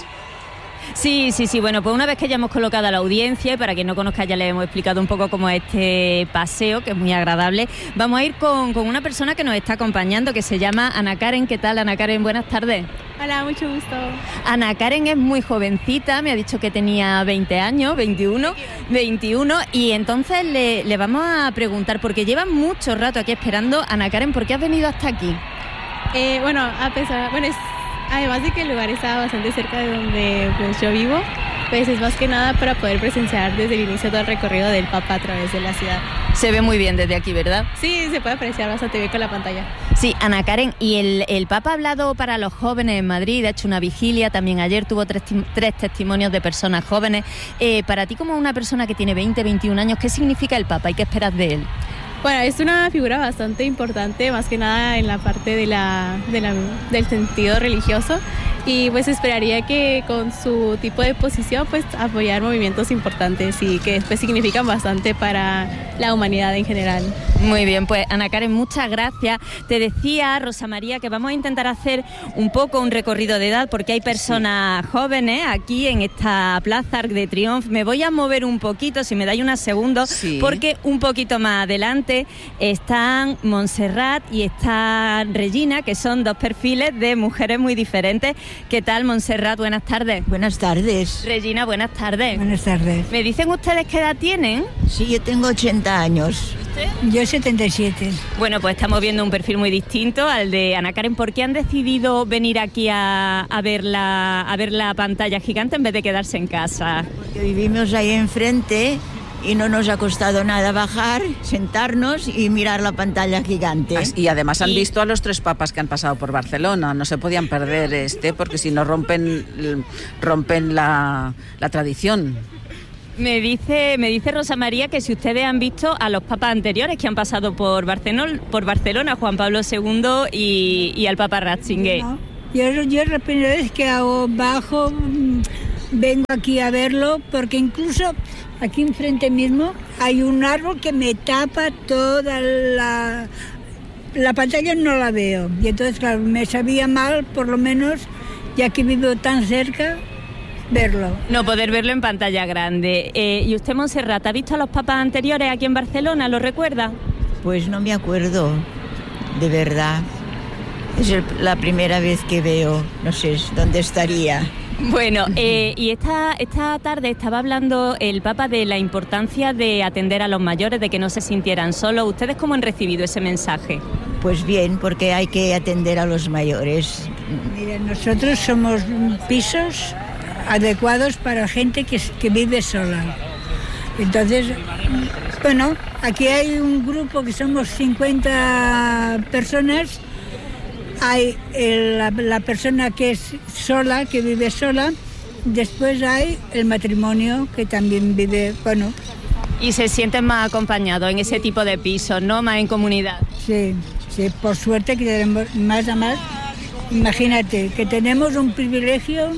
Sí, sí, sí. Bueno, pues una vez que ya hemos colocado a la audiencia, y para quien no conozca ya le hemos explicado un poco cómo es este paseo, que es muy agradable, vamos a ir con, con una persona que nos está acompañando, que se llama Ana Karen. ¿Qué tal, Ana Karen? Buenas tardes. Hola, mucho gusto. Ana Karen es muy jovencita, me ha dicho que tenía veinte años, veintiuno, veintiuno, y entonces le, le vamos a preguntar, porque lleva mucho rato aquí esperando. Ana Karen, ¿por qué has venido hasta aquí? Eh, bueno, a pesar, bueno, es... Además de que el lugar está bastante cerca de donde pues, yo vivo, pues es más que nada para poder presenciar desde el inicio todo el recorrido del Papa a través de la ciudad. Se ve muy bien desde aquí, ¿verdad? Sí, se puede apreciar bastante bien con la pantalla. Sí, Ana Karen, y el, el Papa ha hablado para los jóvenes en Madrid, ha hecho una vigilia, también ayer tuvo tres, tres testimonios de personas jóvenes. Eh, para ti, como una persona que tiene veinte, veintiún años, ¿qué significa el Papa y qué esperas de él? Bueno, es una figura bastante importante, más que nada en la parte de la, de la, del sentido religioso. y pues esperaría que con su tipo de posición pues apoyar movimientos importantes y que después significan bastante para la humanidad en general. Muy bien, pues Ana Karen, muchas gracias. Te decía, Rosa María, que vamos a intentar hacer un poco un recorrido de edad porque hay personas sí. jóvenes aquí en esta Plaza Arc de Triunfo. Me voy a mover un poquito, si me dais unos segundos, sí. porque un poquito más adelante están Montserrat y está Regina, que son dos perfiles de mujeres muy diferentes. ¿Qué tal, Montserrat? Buenas tardes. Buenas tardes. Regina, buenas tardes. Buenas tardes. ¿Me dicen ustedes qué edad tienen? Sí, yo tengo ochenta años. ¿Usted? Yo setenta y siete. Bueno, pues estamos viendo un perfil muy distinto al de Ana Karen. ¿Por qué han decidido venir aquí a, a, ver la, a ver la pantalla gigante en vez de quedarse en casa? Porque vivimos ahí enfrente y no nos ha costado nada bajar, sentarnos y mirar la pantalla gigante. Y además han y... visto a los tres papas que han pasado por Barcelona. No se podían perder este, porque si no rompen, rompen la, la tradición. Me dice, me dice Rosa María que si ustedes han visto a los papas anteriores que han pasado por Barcelona, por Barcelona Juan Pablo segundo y, y al Papa Ratzinger. No, yo, yo la primera vez que hago bajo, vengo aquí a verlo, porque incluso aquí enfrente mismo hay un árbol que me tapa toda la... La pantalla no la veo. Y entonces, claro, me sabía mal, por lo menos, ya que vivo tan cerca, verlo. No poder verlo en pantalla grande. Eh, ¿Y usted, Montserrat, ha visto a los papas anteriores aquí en Barcelona? ¿Lo recuerda? Pues no me acuerdo, de verdad. Es el, la primera vez que veo, no sé dónde estaría. Bueno, eh, y esta, esta tarde estaba hablando el Papa de la importancia de atender a los mayores, de que no se sintieran solos. ¿Ustedes cómo han recibido ese mensaje? Pues bien, porque hay que atender a los mayores. Mira, nosotros somos pisos adecuados para gente que, que vive sola. Entonces, bueno, aquí hay un grupo que somos cincuenta personas. Hay el, la, la persona que es sola, que vive sola. Después hay el matrimonio, que también vive, bueno. Y se sienten más acompañados en ese tipo de pisos, ¿no? Más en comunidad. Sí, sí, por suerte que tenemos más a más. Imagínate, que tenemos un privilegio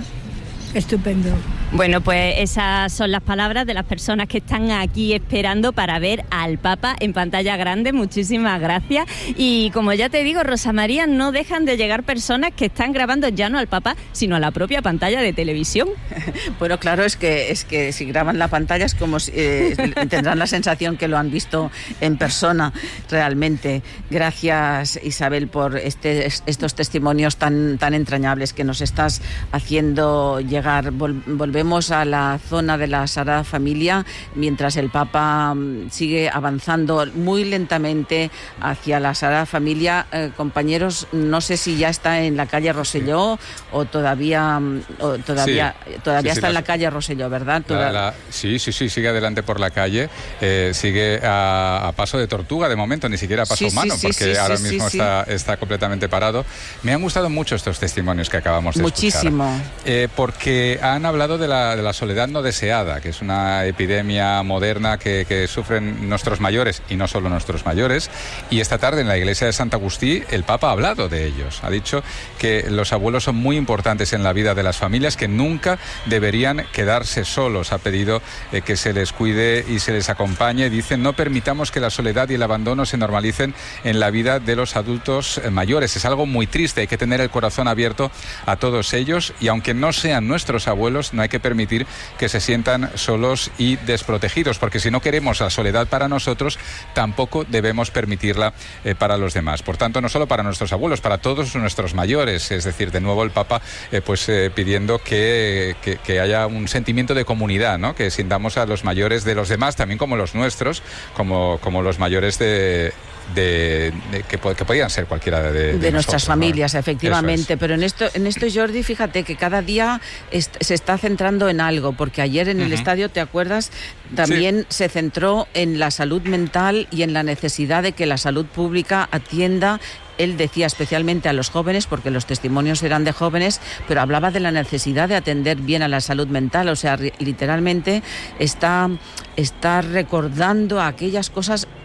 estupendo. Bueno, pues esas son las palabras de las personas que están aquí esperando para ver al Papa en pantalla grande. Muchísimas gracias. Y como ya te digo, Rosa María, no dejan de llegar personas que están grabando ya no al Papa, sino a la propia pantalla de televisión. Bueno, claro, es que es que si graban la pantalla es como si, eh, tendrán la sensación que lo han visto en persona realmente. Gracias, Isabel, por este, estos testimonios tan, tan entrañables que nos estás haciendo llegar. Vol, volvemos a la zona de la Sagrada Familia mientras el Papa sigue avanzando muy lentamente hacia la Sagrada Familia. Eh, compañeros, no sé si ya está en la calle Rosselló o todavía o todavía sí, todavía sí, está sí, en la calle Rosselló, ¿verdad? La, la, sí, sí, sí, sigue adelante por la calle, eh, sigue a, a paso de tortuga de momento, ni siquiera a paso sí, humano, sí, porque sí, ahora sí, mismo sí, está, sí. está completamente parado. Me han gustado mucho estos testimonios que acabamos de Muchísimo. escuchar. Eh, porque han hablado de la, de la soledad no deseada, que es una epidemia moderna que, que sufren nuestros mayores, y no solo nuestros mayores. Y esta tarde en la iglesia de Sant Agustí el Papa ha hablado de ellos. Ha dicho que los abuelos son muy importantes en la vida de las familias, que nunca deberían quedarse solos. Ha pedido eh, que se les cuide y se les acompañe. Dice: no permitamos que la soledad y el abandono se normalicen en la vida de los adultos mayores. Es algo muy triste. Hay que tener el corazón abierto a todos ellos, y aunque no sean nuestros abuelos, no hay que permitir que se sientan solos y desprotegidos, porque si no queremos la soledad para nosotros, tampoco debemos permitirla eh, para los demás. Por tanto, no solo para nuestros abuelos, para todos nuestros mayores. Es decir, de nuevo el Papa eh, pues eh, pidiendo que, que, que haya un sentimiento de comunidad, ¿no? Que sintamos a los mayores de los demás, también como los nuestros, como, como los mayores de... De, de, que, que podían ser cualquiera de, de, de nuestras nosotros, familias, ¿no? efectivamente. Es. Pero en esto, en esto, Jordi, fíjate que cada día est- se está centrando en algo, porque ayer en uh-huh. el estadio, ¿te acuerdas? También sí. se centró en la salud mental y en la necesidad de que la salud pública atienda. Él decía especialmente a los jóvenes, porque los testimonios eran de jóvenes, pero hablaba de la necesidad de atender bien a la salud mental. O sea, literalmente está, está recordando aquellas cosas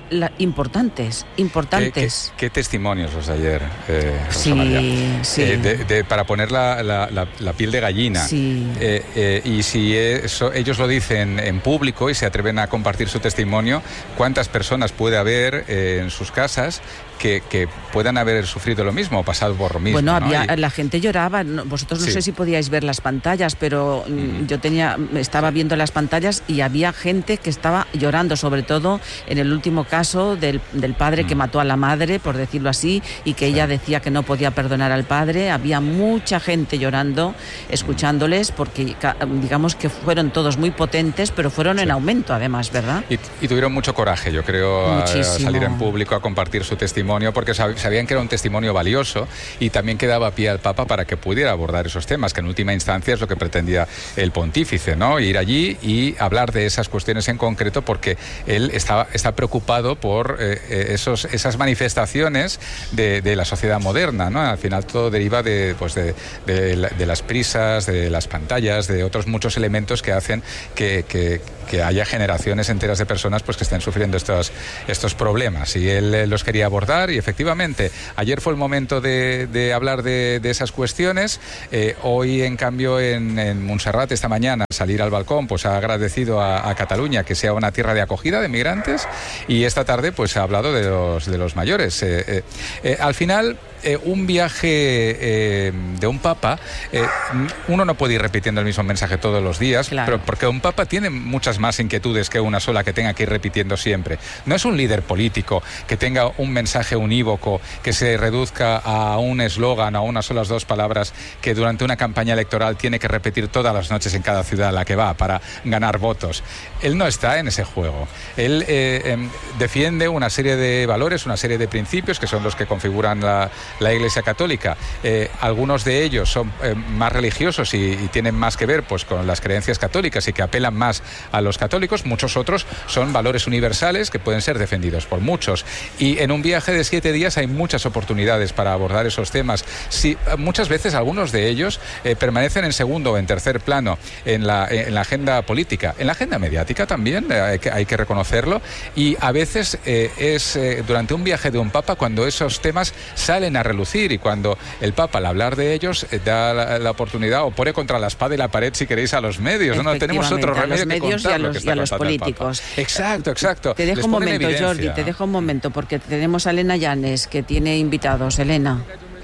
la, importantes, importantes. ¿Qué, qué, qué testimonios los de ayer, eh, Rosa sí, María? Sí. Eh, de, de, para poner la, la, la, la piel de gallina. Sí. Eh, eh, y si eso, ellos lo dicen en público y se atreven a compartir su testimonio, ¿cuántas personas puede haber eh, en sus casas que, que puedan haber sufrido lo mismo o pasado por lo mismo? Bueno, ¿no? había, y... la gente lloraba. Vosotros no sí. sé si podíais ver las pantallas, pero mm. yo tenía, estaba viendo las pantallas y había gente que estaba llorando, sobre todo en el último caso del, del padre mm. que mató a la madre, por decirlo así, y que sí. ella decía que no podía perdonar al padre. Había mucha gente llorando, escuchándoles, porque digamos que fueron todos muy potentes, pero fueron sí. en aumento además, ¿verdad? Y, y tuvieron mucho coraje, yo creo, a, a salir en público a compartir su testimonio, porque sabían que era un testimonio valioso y también que daba pie al Papa para que pudiera abordar esos temas, que en última instancia es lo que pretendía el pontífice, ¿no? Ir allí y hablar de esas cuestiones en concreto, porque él está, está preocupado por eh, esos, esas manifestaciones de, de la sociedad moderna, ¿no? Al final todo deriva de, pues de, de, de las prisas, de las pantallas, de otros muchos elementos que hacen que, que, que haya generaciones enteras de personas pues que estén sufriendo estos, estos problemas, y él eh, los quería abordar, y efectivamente ayer fue el momento de, de hablar de, de esas cuestiones. Eh, hoy en cambio en, en Montserrat esta mañana salir al balcón pues ha agradecido a, a Cataluña que sea una tierra de acogida de migrantes, y esta tarde pues ha hablado de los, de los mayores. Eh, eh, eh, al final Eh, un viaje eh, de un papa, eh, uno no puede ir repitiendo el mismo mensaje todos los días, claro. pero porque un papa tiene muchas más inquietudes que una sola que tenga que ir repitiendo siempre. No es un líder político que tenga un mensaje unívoco, que se reduzca a un eslogan, a unas solas dos palabras que durante una campaña electoral tiene que repetir todas las noches en cada ciudad a la que va para ganar votos. Él no está en ese juego. Él eh, eh, defiende una serie de valores, una serie de principios que son los que configuran la la Iglesia Católica. Eh, algunos de ellos son eh, más religiosos y, y tienen más que ver pues con las creencias católicas y que apelan más a los católicos. Muchos otros son valores universales que pueden ser defendidos por muchos. Y en un viaje de siete días hay muchas oportunidades para abordar esos temas. Sí, muchas veces algunos de ellos eh, permanecen en segundo o en tercer plano en la, en la agenda política, en la agenda mediática también, eh, hay, que, hay que reconocerlo, y a veces eh, es eh, durante un viaje de un papa cuando esos temas salen a relucir, y cuando el Papa al hablar de ellos eh, da la, la oportunidad o pone contra la espada y la pared, si queréis, a los medios. No, no tenemos otro remedio que contar y a los, y a los políticos. Exacto, exacto. Te dejo Les un momento, evidencia. Jordi, te dejo un momento, porque tenemos a Elena Llanes, que tiene invitados. Elena.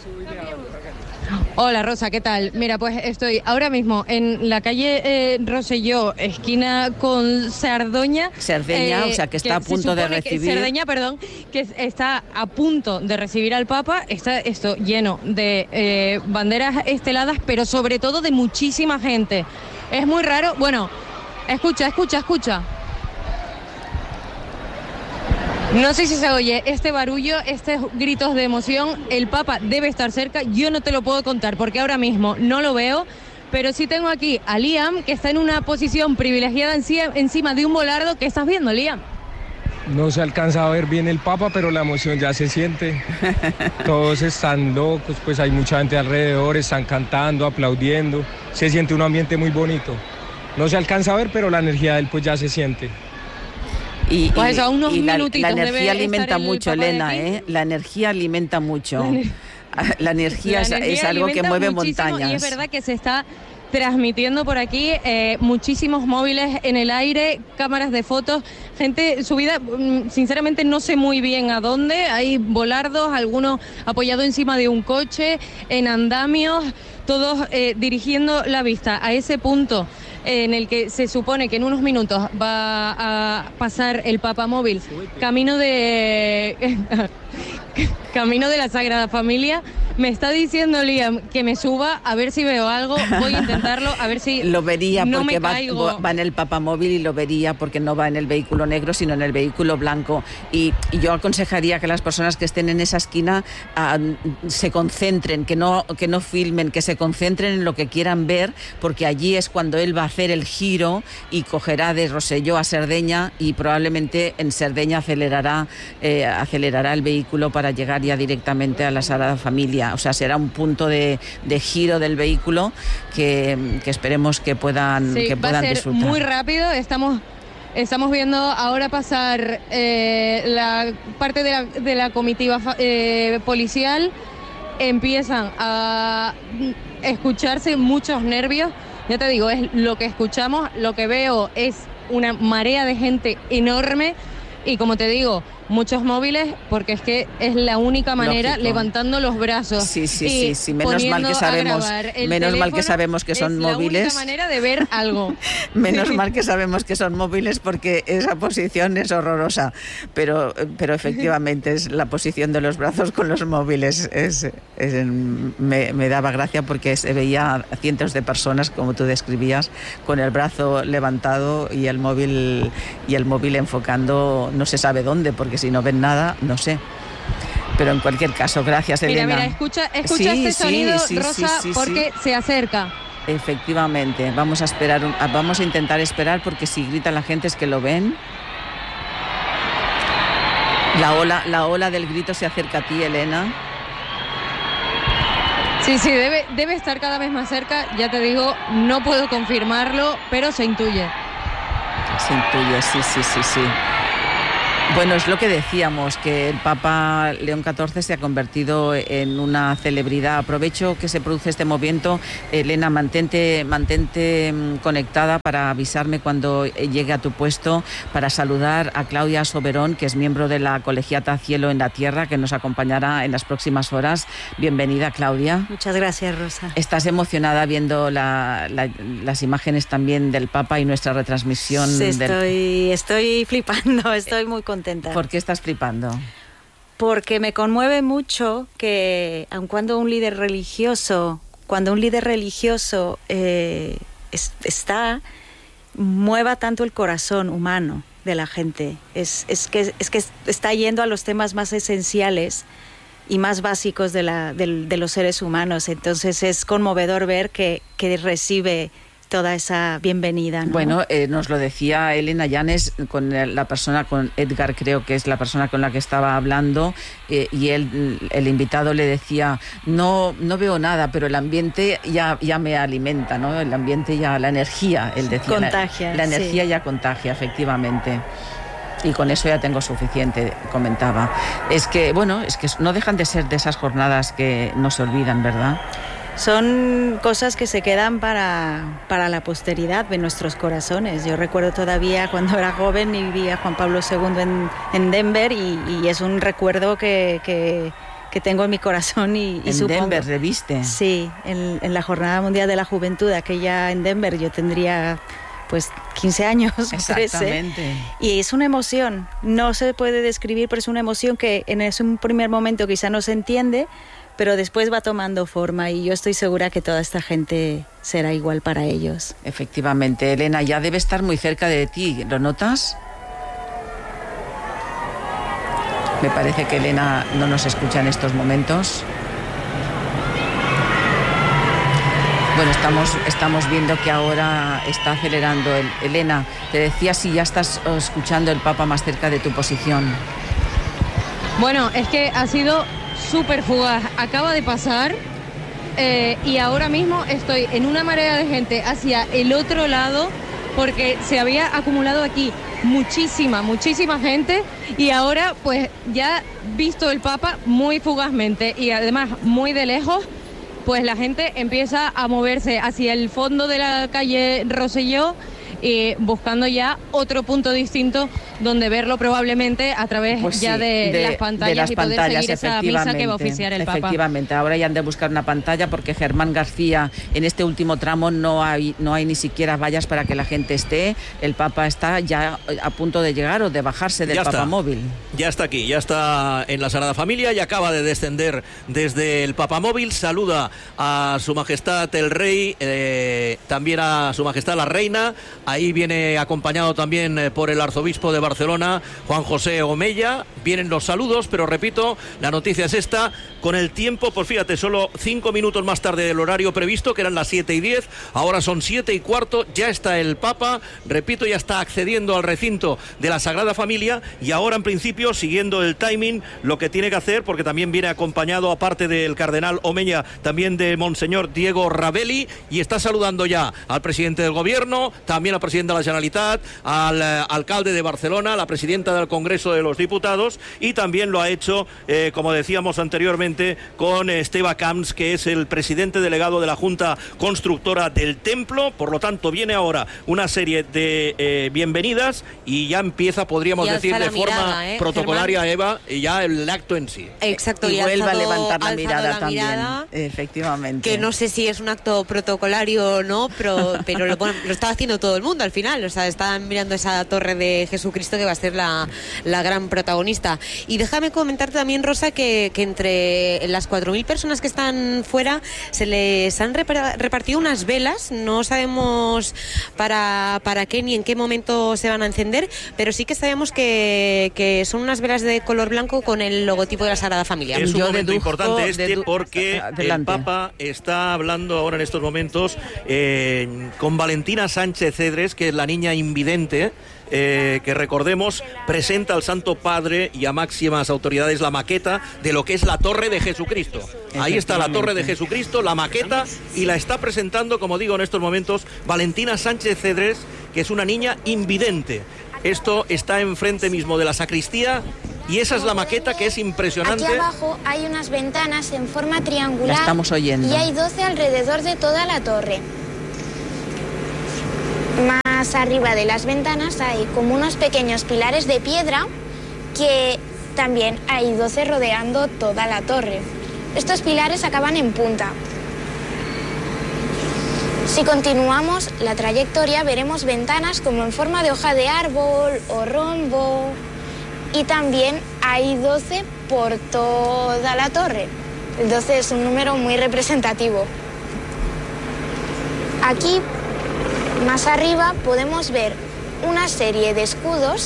Hola Rosa, ¿qué tal? Mira, pues estoy ahora mismo en la calle eh, Rosselló, esquina con Cerdoña. Cerdeña, eh, o sea que está que a punto de recibir. Que, Cerdeña, perdón, que está a punto de recibir al Papa. Está esto lleno de eh, banderas esteladas, pero sobre todo de muchísima gente. Es muy raro. Bueno, escucha, escucha, escucha. No sé si se oye este barullo, estos gritos de emoción. El Papa debe estar cerca. Yo no te lo puedo contar porque ahora mismo no lo veo, pero sí tengo aquí a Liam, que está en una posición privilegiada encima de un volardo. ¿Qué estás viendo, Liam? No se alcanza a ver bien el Papa, pero la emoción ya se siente. Todos están locos, pues hay mucha gente alrededor, están cantando, aplaudiendo. Se siente un ambiente muy bonito. No se alcanza a ver, pero la energía de él pues ya se siente. Y, pues a unos y la, minutitos la energía debe alimenta el mucho, Elena, ¿eh? La energía alimenta mucho. La, ener la energía, la es, energía es algo que mueve montañas. Y es verdad que se está transmitiendo por aquí eh, muchísimos móviles en el aire, cámaras de fotos, gente subida, sinceramente no sé muy bien a dónde, hay volardos, algunos apoyados encima de un coche, en andamios, todos eh, dirigiendo la vista a ese punto en el que se supone que en unos minutos va a pasar el Papa móvil, camino de camino de la Sagrada Familia. Me está diciendo Liam que me suba a ver si veo algo, voy a intentarlo, a ver si lo vería no porque me va, caigo. va en el papamóvil y lo vería porque no va en el vehículo negro sino en el vehículo blanco, y, y yo aconsejaría que las personas que estén en esa esquina uh, se concentren, que no, que no filmen, que se concentren en lo que quieran ver, porque allí es cuando él va a hacer el giro y cogerá de Rosselló a Cerdeña, y probablemente en Cerdeña acelerará, eh, acelerará el vehículo para llegar ya directamente a la Sagrada Familia. O sea, será un punto de, de giro del vehículo que, que esperemos que puedan, sí, que puedan va a ser disfrutar. Muy rápido, estamos Estamos viendo ahora pasar eh, la parte de la, de la comitiva eh, policial. Empiezan a escucharse muchos nervios. Ya te digo, es lo que escuchamos, lo que veo es una marea de gente enorme y, como te digo, muchos móviles, porque es que es la única manera. Lógico. Levantando los brazos. Sí, sí, sí, sí. Menos mal que sabemos, menos mal que sabemos que son es móviles. Es la única manera de ver algo. Menos mal que sabemos que son móviles, porque esa posición es horrorosa. Pero, pero efectivamente es la posición de los brazos con los móviles. Es, es, me, me daba gracia porque se veía a cientos de personas, como tú describías, con el brazo levantado y el móvil y el móvil enfocando, no se sabe dónde, porque si no ven nada, no sé. Pero en cualquier caso, gracias, Elena. Mira, mira, escucha, escucha sí, este sonido, sí, sí, Rosa, sí, sí, porque sí. se acerca. Efectivamente, vamos a esperar, un, vamos a intentar esperar, porque si grita la gente es que lo ven. La ola, la ola del grito se acerca a ti, Elena. Sí, sí, debe, debe estar cada vez más cerca. Ya te digo, no puedo confirmarlo, pero se intuye. Se intuye, sí, sí, sí, sí. Bueno, es lo que decíamos, que el Papa León catorce se ha convertido en una celebridad. Aprovecho que se produce este movimiento. Elena, mantente, mantente conectada para avisarme cuando llegue a tu puesto, para saludar a Claudia Soberón, que es miembro de la Colegiata Cielo en la Tierra, que nos acompañará en las próximas horas. Bienvenida, Claudia. Muchas gracias, Rosa. ¿Estás emocionada viendo la, la, las imágenes también del Papa y nuestra retransmisión? Sí, estoy, del... estoy flipando, estoy muy contenta. ¿Por qué estás flipando? Porque me conmueve mucho que, aun cuando un líder religioso, cuando un líder religioso eh, es, está, mueva tanto el corazón humano de la gente. Es, es, que, es que está yendo a los temas más esenciales y más básicos de, la, de, de los seres humanos. Entonces es conmovedor ver que, que recibe toda esa bienvenida, ¿no? Bueno, eh, nos lo decía Elena Llanes, con la persona, con Edgar, creo que es la persona con la que estaba hablando, eh, y él, el invitado le decía, no, no veo nada, pero el ambiente ya, ya me alimenta, ¿no? El ambiente ya, la energía, él decía. Contagia. La, la energía sí. ya contagia, efectivamente. Y con eso ya tengo suficiente, comentaba. Es que, bueno, es que no dejan de ser de esas jornadas que no se olvidan, ¿verdad? Son cosas que se quedan para, para la posteridad de nuestros corazones. Yo recuerdo todavía cuando era joven y vivía Juan Pablo segundo en, en Denver y, y es un recuerdo que, que, que tengo en mi corazón. Y, y en supongo, Denver, ¿reviste? Sí, en, en la Jornada Mundial de la Juventud, aquella en Denver, yo tendría pues quince años, Exactamente. trece. Y es una emoción, no se puede describir, pero es una emoción que en ese primer momento quizá no se entiende, pero después va tomando forma y yo estoy segura que toda esta gente será igual para ellos. Efectivamente, Elena, ya debe estar muy cerca de ti, ¿lo notas? Me parece que Elena no nos escucha en estos momentos. Bueno, estamos, estamos viendo que ahora está acelerando. El, Elena, te decía si ya estás escuchando el Papa más cerca de tu posición. Bueno, es que ha sido súper fugaz, acaba de pasar eh, y ahora mismo estoy en una marea de gente hacia el otro lado porque se había acumulado aquí muchísima, muchísima gente y ahora pues ya visto el Papa muy fugazmente y además muy de lejos, pues la gente empieza a moverse hacia el fondo de la calle Rosselló y buscando ya otro punto distinto donde verlo probablemente a través pues ya sí, de, de las pantallas, de las y poder pantallas, seguir esa misa que va a oficiar el Papa. Efectivamente, ahora ya han de buscar una pantalla porque Germán García en este último tramo no hay, no hay ni siquiera vallas para que la gente esté. El Papa está ya a punto de llegar o de bajarse del Papamóvil. Ya está aquí, ya está en la Sagrada Familia y acaba de descender desde el Papamóvil. Saluda a Su Majestad el Rey, eh, también a Su Majestad la Reina. Ahí viene acompañado también por el arzobispo de Barcelona, Juan José Omella. Vienen los saludos, pero repito, la noticia es esta. Con el tiempo, pues fíjate, solo cinco minutos más tarde del horario previsto, que eran las siete y diez, ahora son siete y cuarto, ya está el Papa, repito, ya está accediendo al recinto de la Sagrada Familia y ahora en principio, siguiendo el timing, lo que tiene que hacer, porque también viene acompañado, aparte del cardenal Omella, también de Monseñor Diego Ravelli, y está saludando ya al presidente del gobierno, también al presidenta de la Generalitat, al eh, alcalde de Barcelona, a la presidenta del Congreso de los Diputados, y también lo ha hecho, eh, como decíamos anteriormente, con Esteve Camps, que es el presidente delegado de la Junta Constructora del Templo. Por lo tanto, viene ahora una serie de eh, bienvenidas y ya empieza, podríamos decir, de forma mirada, ¿eh? protocolaria, Germán. Eva, y ya el acto en sí. Exacto, y, y vuelva alzado, a levantar la mirada la también, mirada, efectivamente. Que no sé si es un acto protocolario o no, pero, pero lo, bueno, lo está haciendo todo el mundo al final. O sea, están mirando esa torre de Jesucristo que va a ser la, la gran protagonista. Y déjame comentar también, Rosa, que, que entre las cuatro mil personas que están fuera se les han repartido unas velas. No sabemos para, para qué ni en qué momento se van a encender, pero sí que sabemos que, que son unas velas de color blanco con el logotipo de la Sagrada Familia. Es un Yo momento deduzco, importante este dedu- porque Adelante. el Papa está hablando ahora en estos momentos eh, con Valentina Sánchez Cedres, que es la niña invidente, eh, que recordemos presenta al Santo Padre y a máximas autoridades la maqueta de lo que es la Torre de Jesucristo. Ahí está la Torre de Jesucristo, la maqueta, y la está presentando, como digo en estos momentos, Valentina Sánchez Cedres, que es una niña invidente. Esto está enfrente mismo de la sacristía y esa es la maqueta, que es impresionante. Aquí abajo hay unas ventanas en forma triangular. La estamos oyendo. Y hay doce alrededor de toda la torre. Más arriba de las ventanas hay como unos pequeños pilares de piedra que también hay doce rodeando toda la torre. Estos pilares acaban en punta. Si continuamos la trayectoria veremos ventanas como en forma de hoja de árbol o rombo, y también hay doce por toda la torre. El doce es un número muy representativo. Aquí, más arriba, podemos ver una serie de escudos,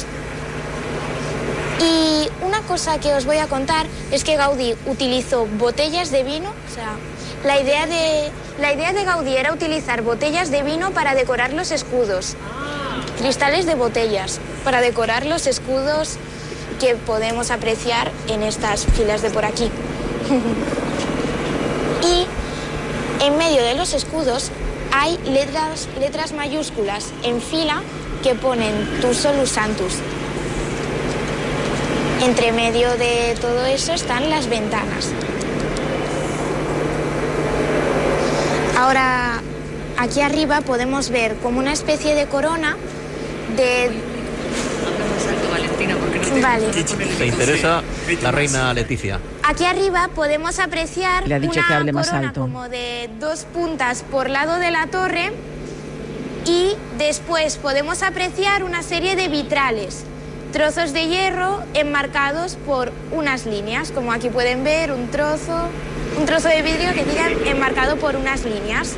y una cosa que os voy a contar es que Gaudí utilizó botellas de vino. O sea, la idea de, la idea de Gaudí era utilizar botellas de vino para decorar los escudos. Cristales de botellas para decorar los escudos que podemos apreciar en estas filas de por aquí. Y en medio de los escudos hay letras, letras mayúsculas en fila que ponen Tu Solus Sanctus. Entre medio de todo eso están las ventanas. Ahora, aquí arriba podemos ver como una especie de corona de... Vale. ¿Te interesa la reina Leticia? Aquí arriba podemos apreciar Le ha dicho una que hable más corona alto. como de dos puntas por lado de la torre, y después podemos apreciar una serie de vitrales, trozos de hierro enmarcados por unas líneas, como aquí pueden ver un trozo, un trozo de vidrio que digan enmarcado por unas líneas.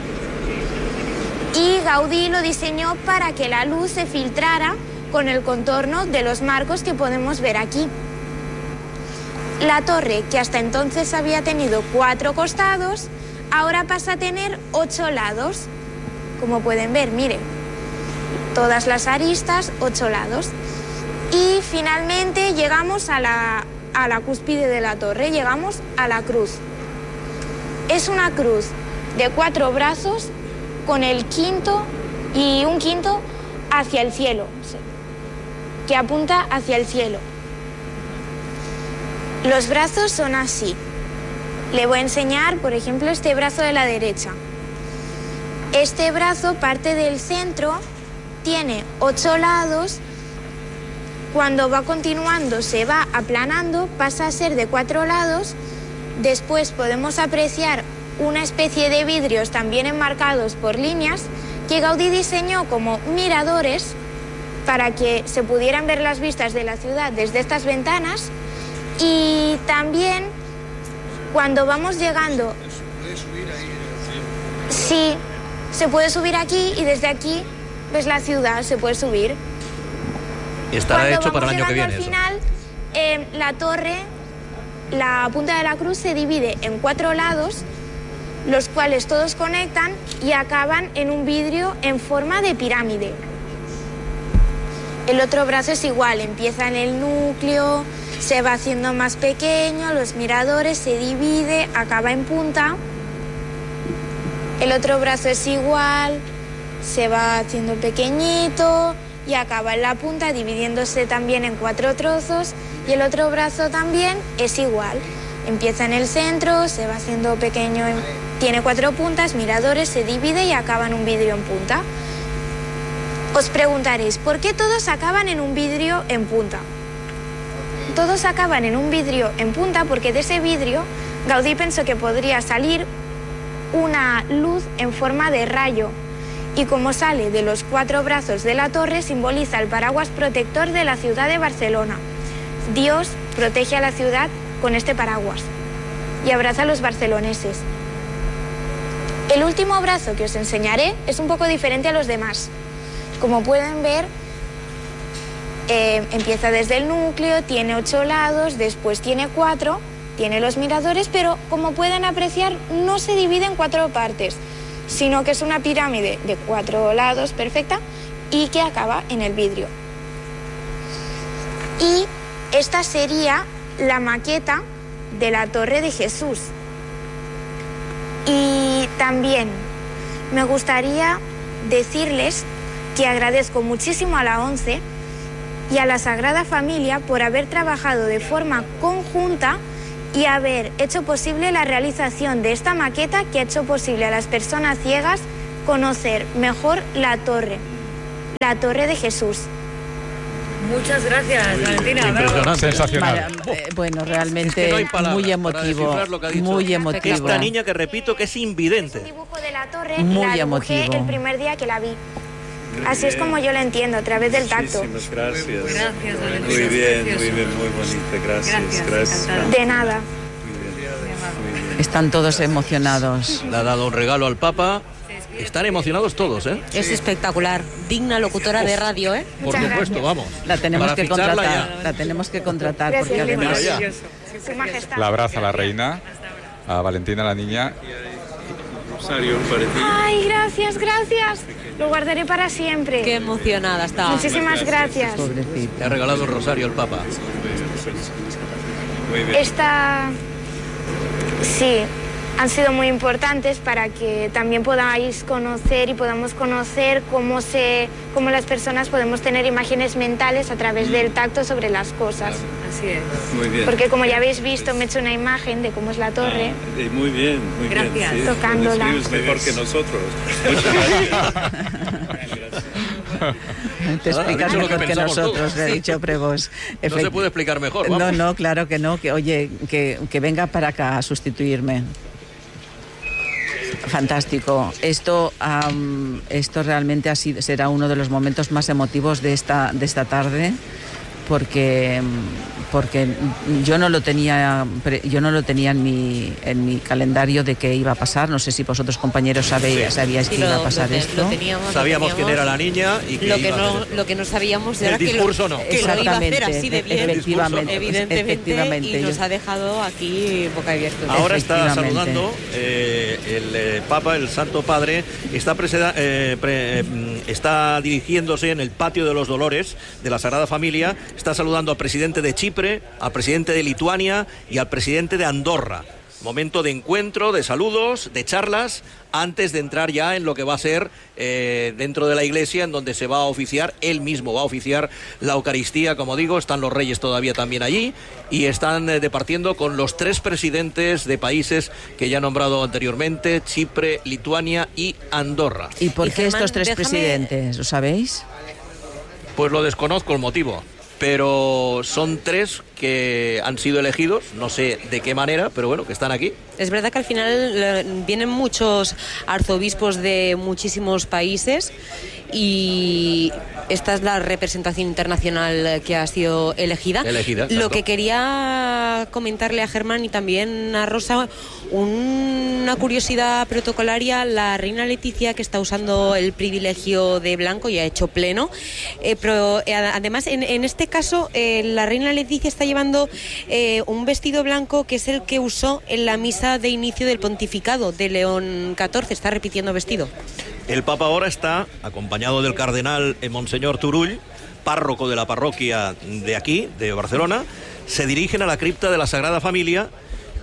Y Gaudí lo diseñó para que la luz se filtrara con el contorno de los marcos que podemos ver aquí. La torre, que hasta entonces había tenido cuatro costados, ahora pasa a tener ocho lados. Como pueden ver, miren, todas las aristas, ocho lados. Y finalmente llegamos a la, a la cúspide de la torre, llegamos a la cruz. Es una cruz de cuatro brazos con el quinto y un quinto hacia el cielo, que apunta hacia el cielo. Los brazos son así. Le voy a enseñar, por ejemplo, este brazo de la derecha. Este brazo parte del centro, tiene ocho lados. Cuando va continuando se va aplanando, pasa a ser de cuatro lados. Después podemos apreciar una especie de vidrios también enmarcados por líneas que Gaudí diseñó como miradores para que se pudieran ver las vistas de la ciudad desde estas ventanas. Y también cuando vamos llegando... Sí, se puede subir aquí y desde aquí ves la ciudad, se puede subir. Estará Cuando hecho para el vamos año que viene. llegando Eso. al final, eh, la torre, la punta de la cruz se divide en cuatro lados, los cuales todos conectan y acaban en un vidrio en forma de pirámide. El otro brazo es igual, empieza en el núcleo, se va haciendo más pequeño, los miradores, se divide, acaba en punta. El otro brazo es igual, se va haciendo pequeñito y acaba en la punta, dividiéndose también en cuatro trozos, y el otro brazo también es igual. Empieza en el centro, se va haciendo pequeño, tiene cuatro puntas, miradores, se divide y acaba en un vidrio en punta. Os preguntaréis, ¿por qué todos acaban en un vidrio en punta? Todos acaban en un vidrio en punta porque de ese vidrio Gaudí pensó que podría salir una luz en forma de rayo, y como sale de los cuatro brazos de la torre, simboliza el paraguas protector de la ciudad de Barcelona. Dios protege a la ciudad con este paraguas y abraza a los barceloneses. El último brazo que os enseñaré es un poco diferente a los demás. Como pueden ver, eh, empieza desde el núcleo, tiene ocho lados, después tiene cuatro, tiene los miradores, pero como pueden apreciar no se divide en cuatro partes, sino que es una pirámide de cuatro lados perfecta y que acaba en el vidrio. Y esta sería la maqueta de la Torre de Jesús. Y también me gustaría decirles que agradezco muchísimo a la ONCE y a la Sagrada Familia por haber trabajado de forma conjunta y haber hecho posible la realización de esta maqueta que ha hecho posible a las personas ciegas conocer mejor la torre, la Torre de Jesús. Muchas gracias, Valentina. Impresionante, sensacional. Vaya, eh, bueno, realmente Es que no hay palabras muy emotivo, para lo que ha dicho. muy emotivo. Esta niña que repito que es invidente. dibujo de la torre Muy la dibujé emotivo. el primer día que la vi. Así es como yo la entiendo, a través del tacto. Muchísimas gracias. Gracias, Valentina. Muy bien, Precioso. muy bien, muy bonita. Gracias, Gracias, gracias. encantada. De nada. Están todos emocionados. Le ha dado un regalo al Papa. Están emocionados todos, ¿eh? Es espectacular. Digna locutora de radio, ¿eh? Por supuesto, vamos. La tenemos Para que ficharla contratar. ya. La tenemos que contratar Gracias, porque Lina. además Maravilloso. Su majestad. La abraza la reina, a Valentina, la niña. Rosario, para ti. Ay, gracias, gracias. Lo guardaré para siempre. Qué emocionada está. Muchísimas gracias. pobrecita. Le ha regalado un rosario al Papa. Muy bien. Esta, sí, han sido muy importantes para que también podáis conocer y podamos conocer cómo, se, cómo las personas podemos tener imágenes mentales a través del tacto sobre las cosas. Así es. Muy bien. Porque como ya habéis visto, me he hecho una imagen de cómo es la torre. Ah, eh, muy bien, muy Gracias. bien. Sí, Tocándola. lo describes mejor que nosotros. Muchas gracias. Te Ah, ha explicas dicho lo que mejor que pensamos nosotros, todos. le ha dicho Prevos. No se puede explicar mejor, No, vamos. no, claro que no. Que, oye, que, que venga para acá a sustituirme. Fantástico. Esto, am, esto realmente ha sido, será uno de los momentos más emotivos de esta, de esta tarde, porque, porque yo no lo tenía, pre- yo no lo tenía en mi, en mi calendario de que iba a pasar. No sé si vosotros, compañeros, sabéis, Sí. sabíais Sí, que iba a lo- pasar lo te- esto. lo teníamos, Sabíamos lo quién teníamos. era la niña y que Lo que, iba a no, hacer. lo que no sabíamos El era que lo, discurso no. que lo iba a hacer Exactamente, así de bien, efectivamente, evidentemente, efectivamente. y nos ha dejado aquí boca abierta. Ahora está Efectivamente. saludando eh, el eh, Papa, el Santo Padre, está, preseda- eh, pre- eh, está dirigiéndose en el Patio de los Dolores de la Sagrada Familia, está saludando al presidente de Chipre, al presidente de Lituania y al presidente de Andorra. Momento de encuentro, de saludos, de charlas, antes de entrar ya en lo que va a ser eh, dentro de la iglesia, en donde se va a oficiar, él mismo va a oficiar la Eucaristía, como digo, están los reyes todavía también allí, y están eh, departiendo con los tres presidentes de países que ya he nombrado anteriormente, Chipre, Lituania y Andorra. ¿Y por Y, qué Germán, estos tres déjame- presidentes? ¿Lo sabéis? Pues lo desconozco el motivo, pero son tres que han sido elegidos, no sé de qué manera, pero bueno, que están aquí. Es verdad que al final eh, vienen muchos arzobispos de muchísimos países y esta es la representación internacional que ha sido elegida. Elegida, exacto. Lo que quería comentarle a Germán y también a Rosa, una curiosidad protocolaria, la reina Leticia, que está usando el privilegio de blanco y ha hecho pleno, eh, pero eh, además en, en este caso eh, la reina Leticia está llevando eh, un vestido blanco que es el que usó en la misa de inicio del pontificado de León catorce, está repitiendo vestido. El Papa ahora está acompañado del cardenal eh, Monseñor Turull, párroco de la parroquia de aquí, de Barcelona. Se dirigen a la cripta de la Sagrada Familia,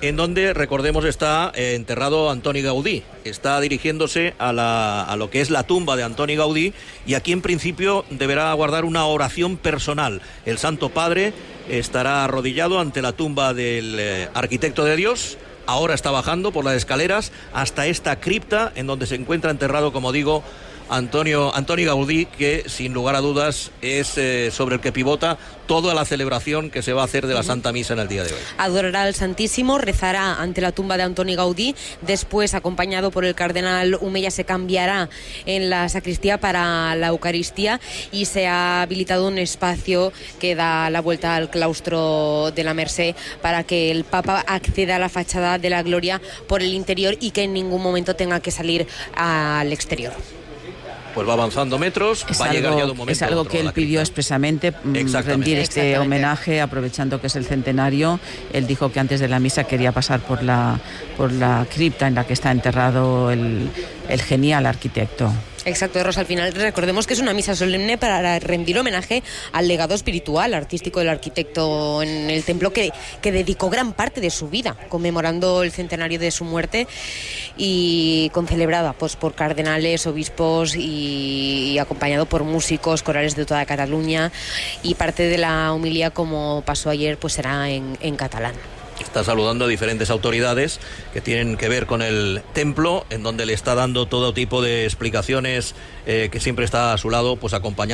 en donde, recordemos, está eh, enterrado Antoni Gaudí. Está dirigiéndose a, la, a lo que es la tumba de Antoni Gaudí, y aquí en principio deberá guardar una oración personal. El Santo Padre estará arrodillado ante la tumba del eh, arquitecto de Dios. Ahora está bajando por las escaleras hasta esta cripta en donde se encuentra enterrado, como digo, Antonio, Antoni Gaudí, que sin lugar a dudas es eh, sobre el que pivota toda la celebración que se va a hacer de la Santa Misa en el día de hoy. Adorará al Santísimo, rezará ante la tumba de Antoni Gaudí, después, acompañado por el cardenal Humeya, se cambiará en la sacristía para la Eucaristía, y se ha habilitado un espacio que da la vuelta al claustro de la Merced para que el Papa acceda a la fachada de la Gloria por el interior y que en ningún momento tenga que salir al exterior. Pues va avanzando metros, es va algo, a llegar ya de un momento. Es algo que él pidió expresamente, rendir este homenaje, aprovechando que es el centenario. Él dijo que antes de la misa quería pasar por la, por la cripta en la que está enterrado el, el genial arquitecto. Exacto, Rosa. Al final recordemos que es una misa solemne para rendir homenaje al legado espiritual, artístico del arquitecto en el templo, que, que dedicó gran parte de su vida conmemorando el centenario de su muerte, y concelebrada pues por cardenales, obispos y, y acompañado por músicos, corales de toda Cataluña, y parte de la homilía, como pasó ayer, pues será en, en catalán. Está saludando a diferentes autoridades que tienen que ver con el templo, en donde le está dando todo tipo de explicaciones, eh, que siempre está a su lado, pues acompañando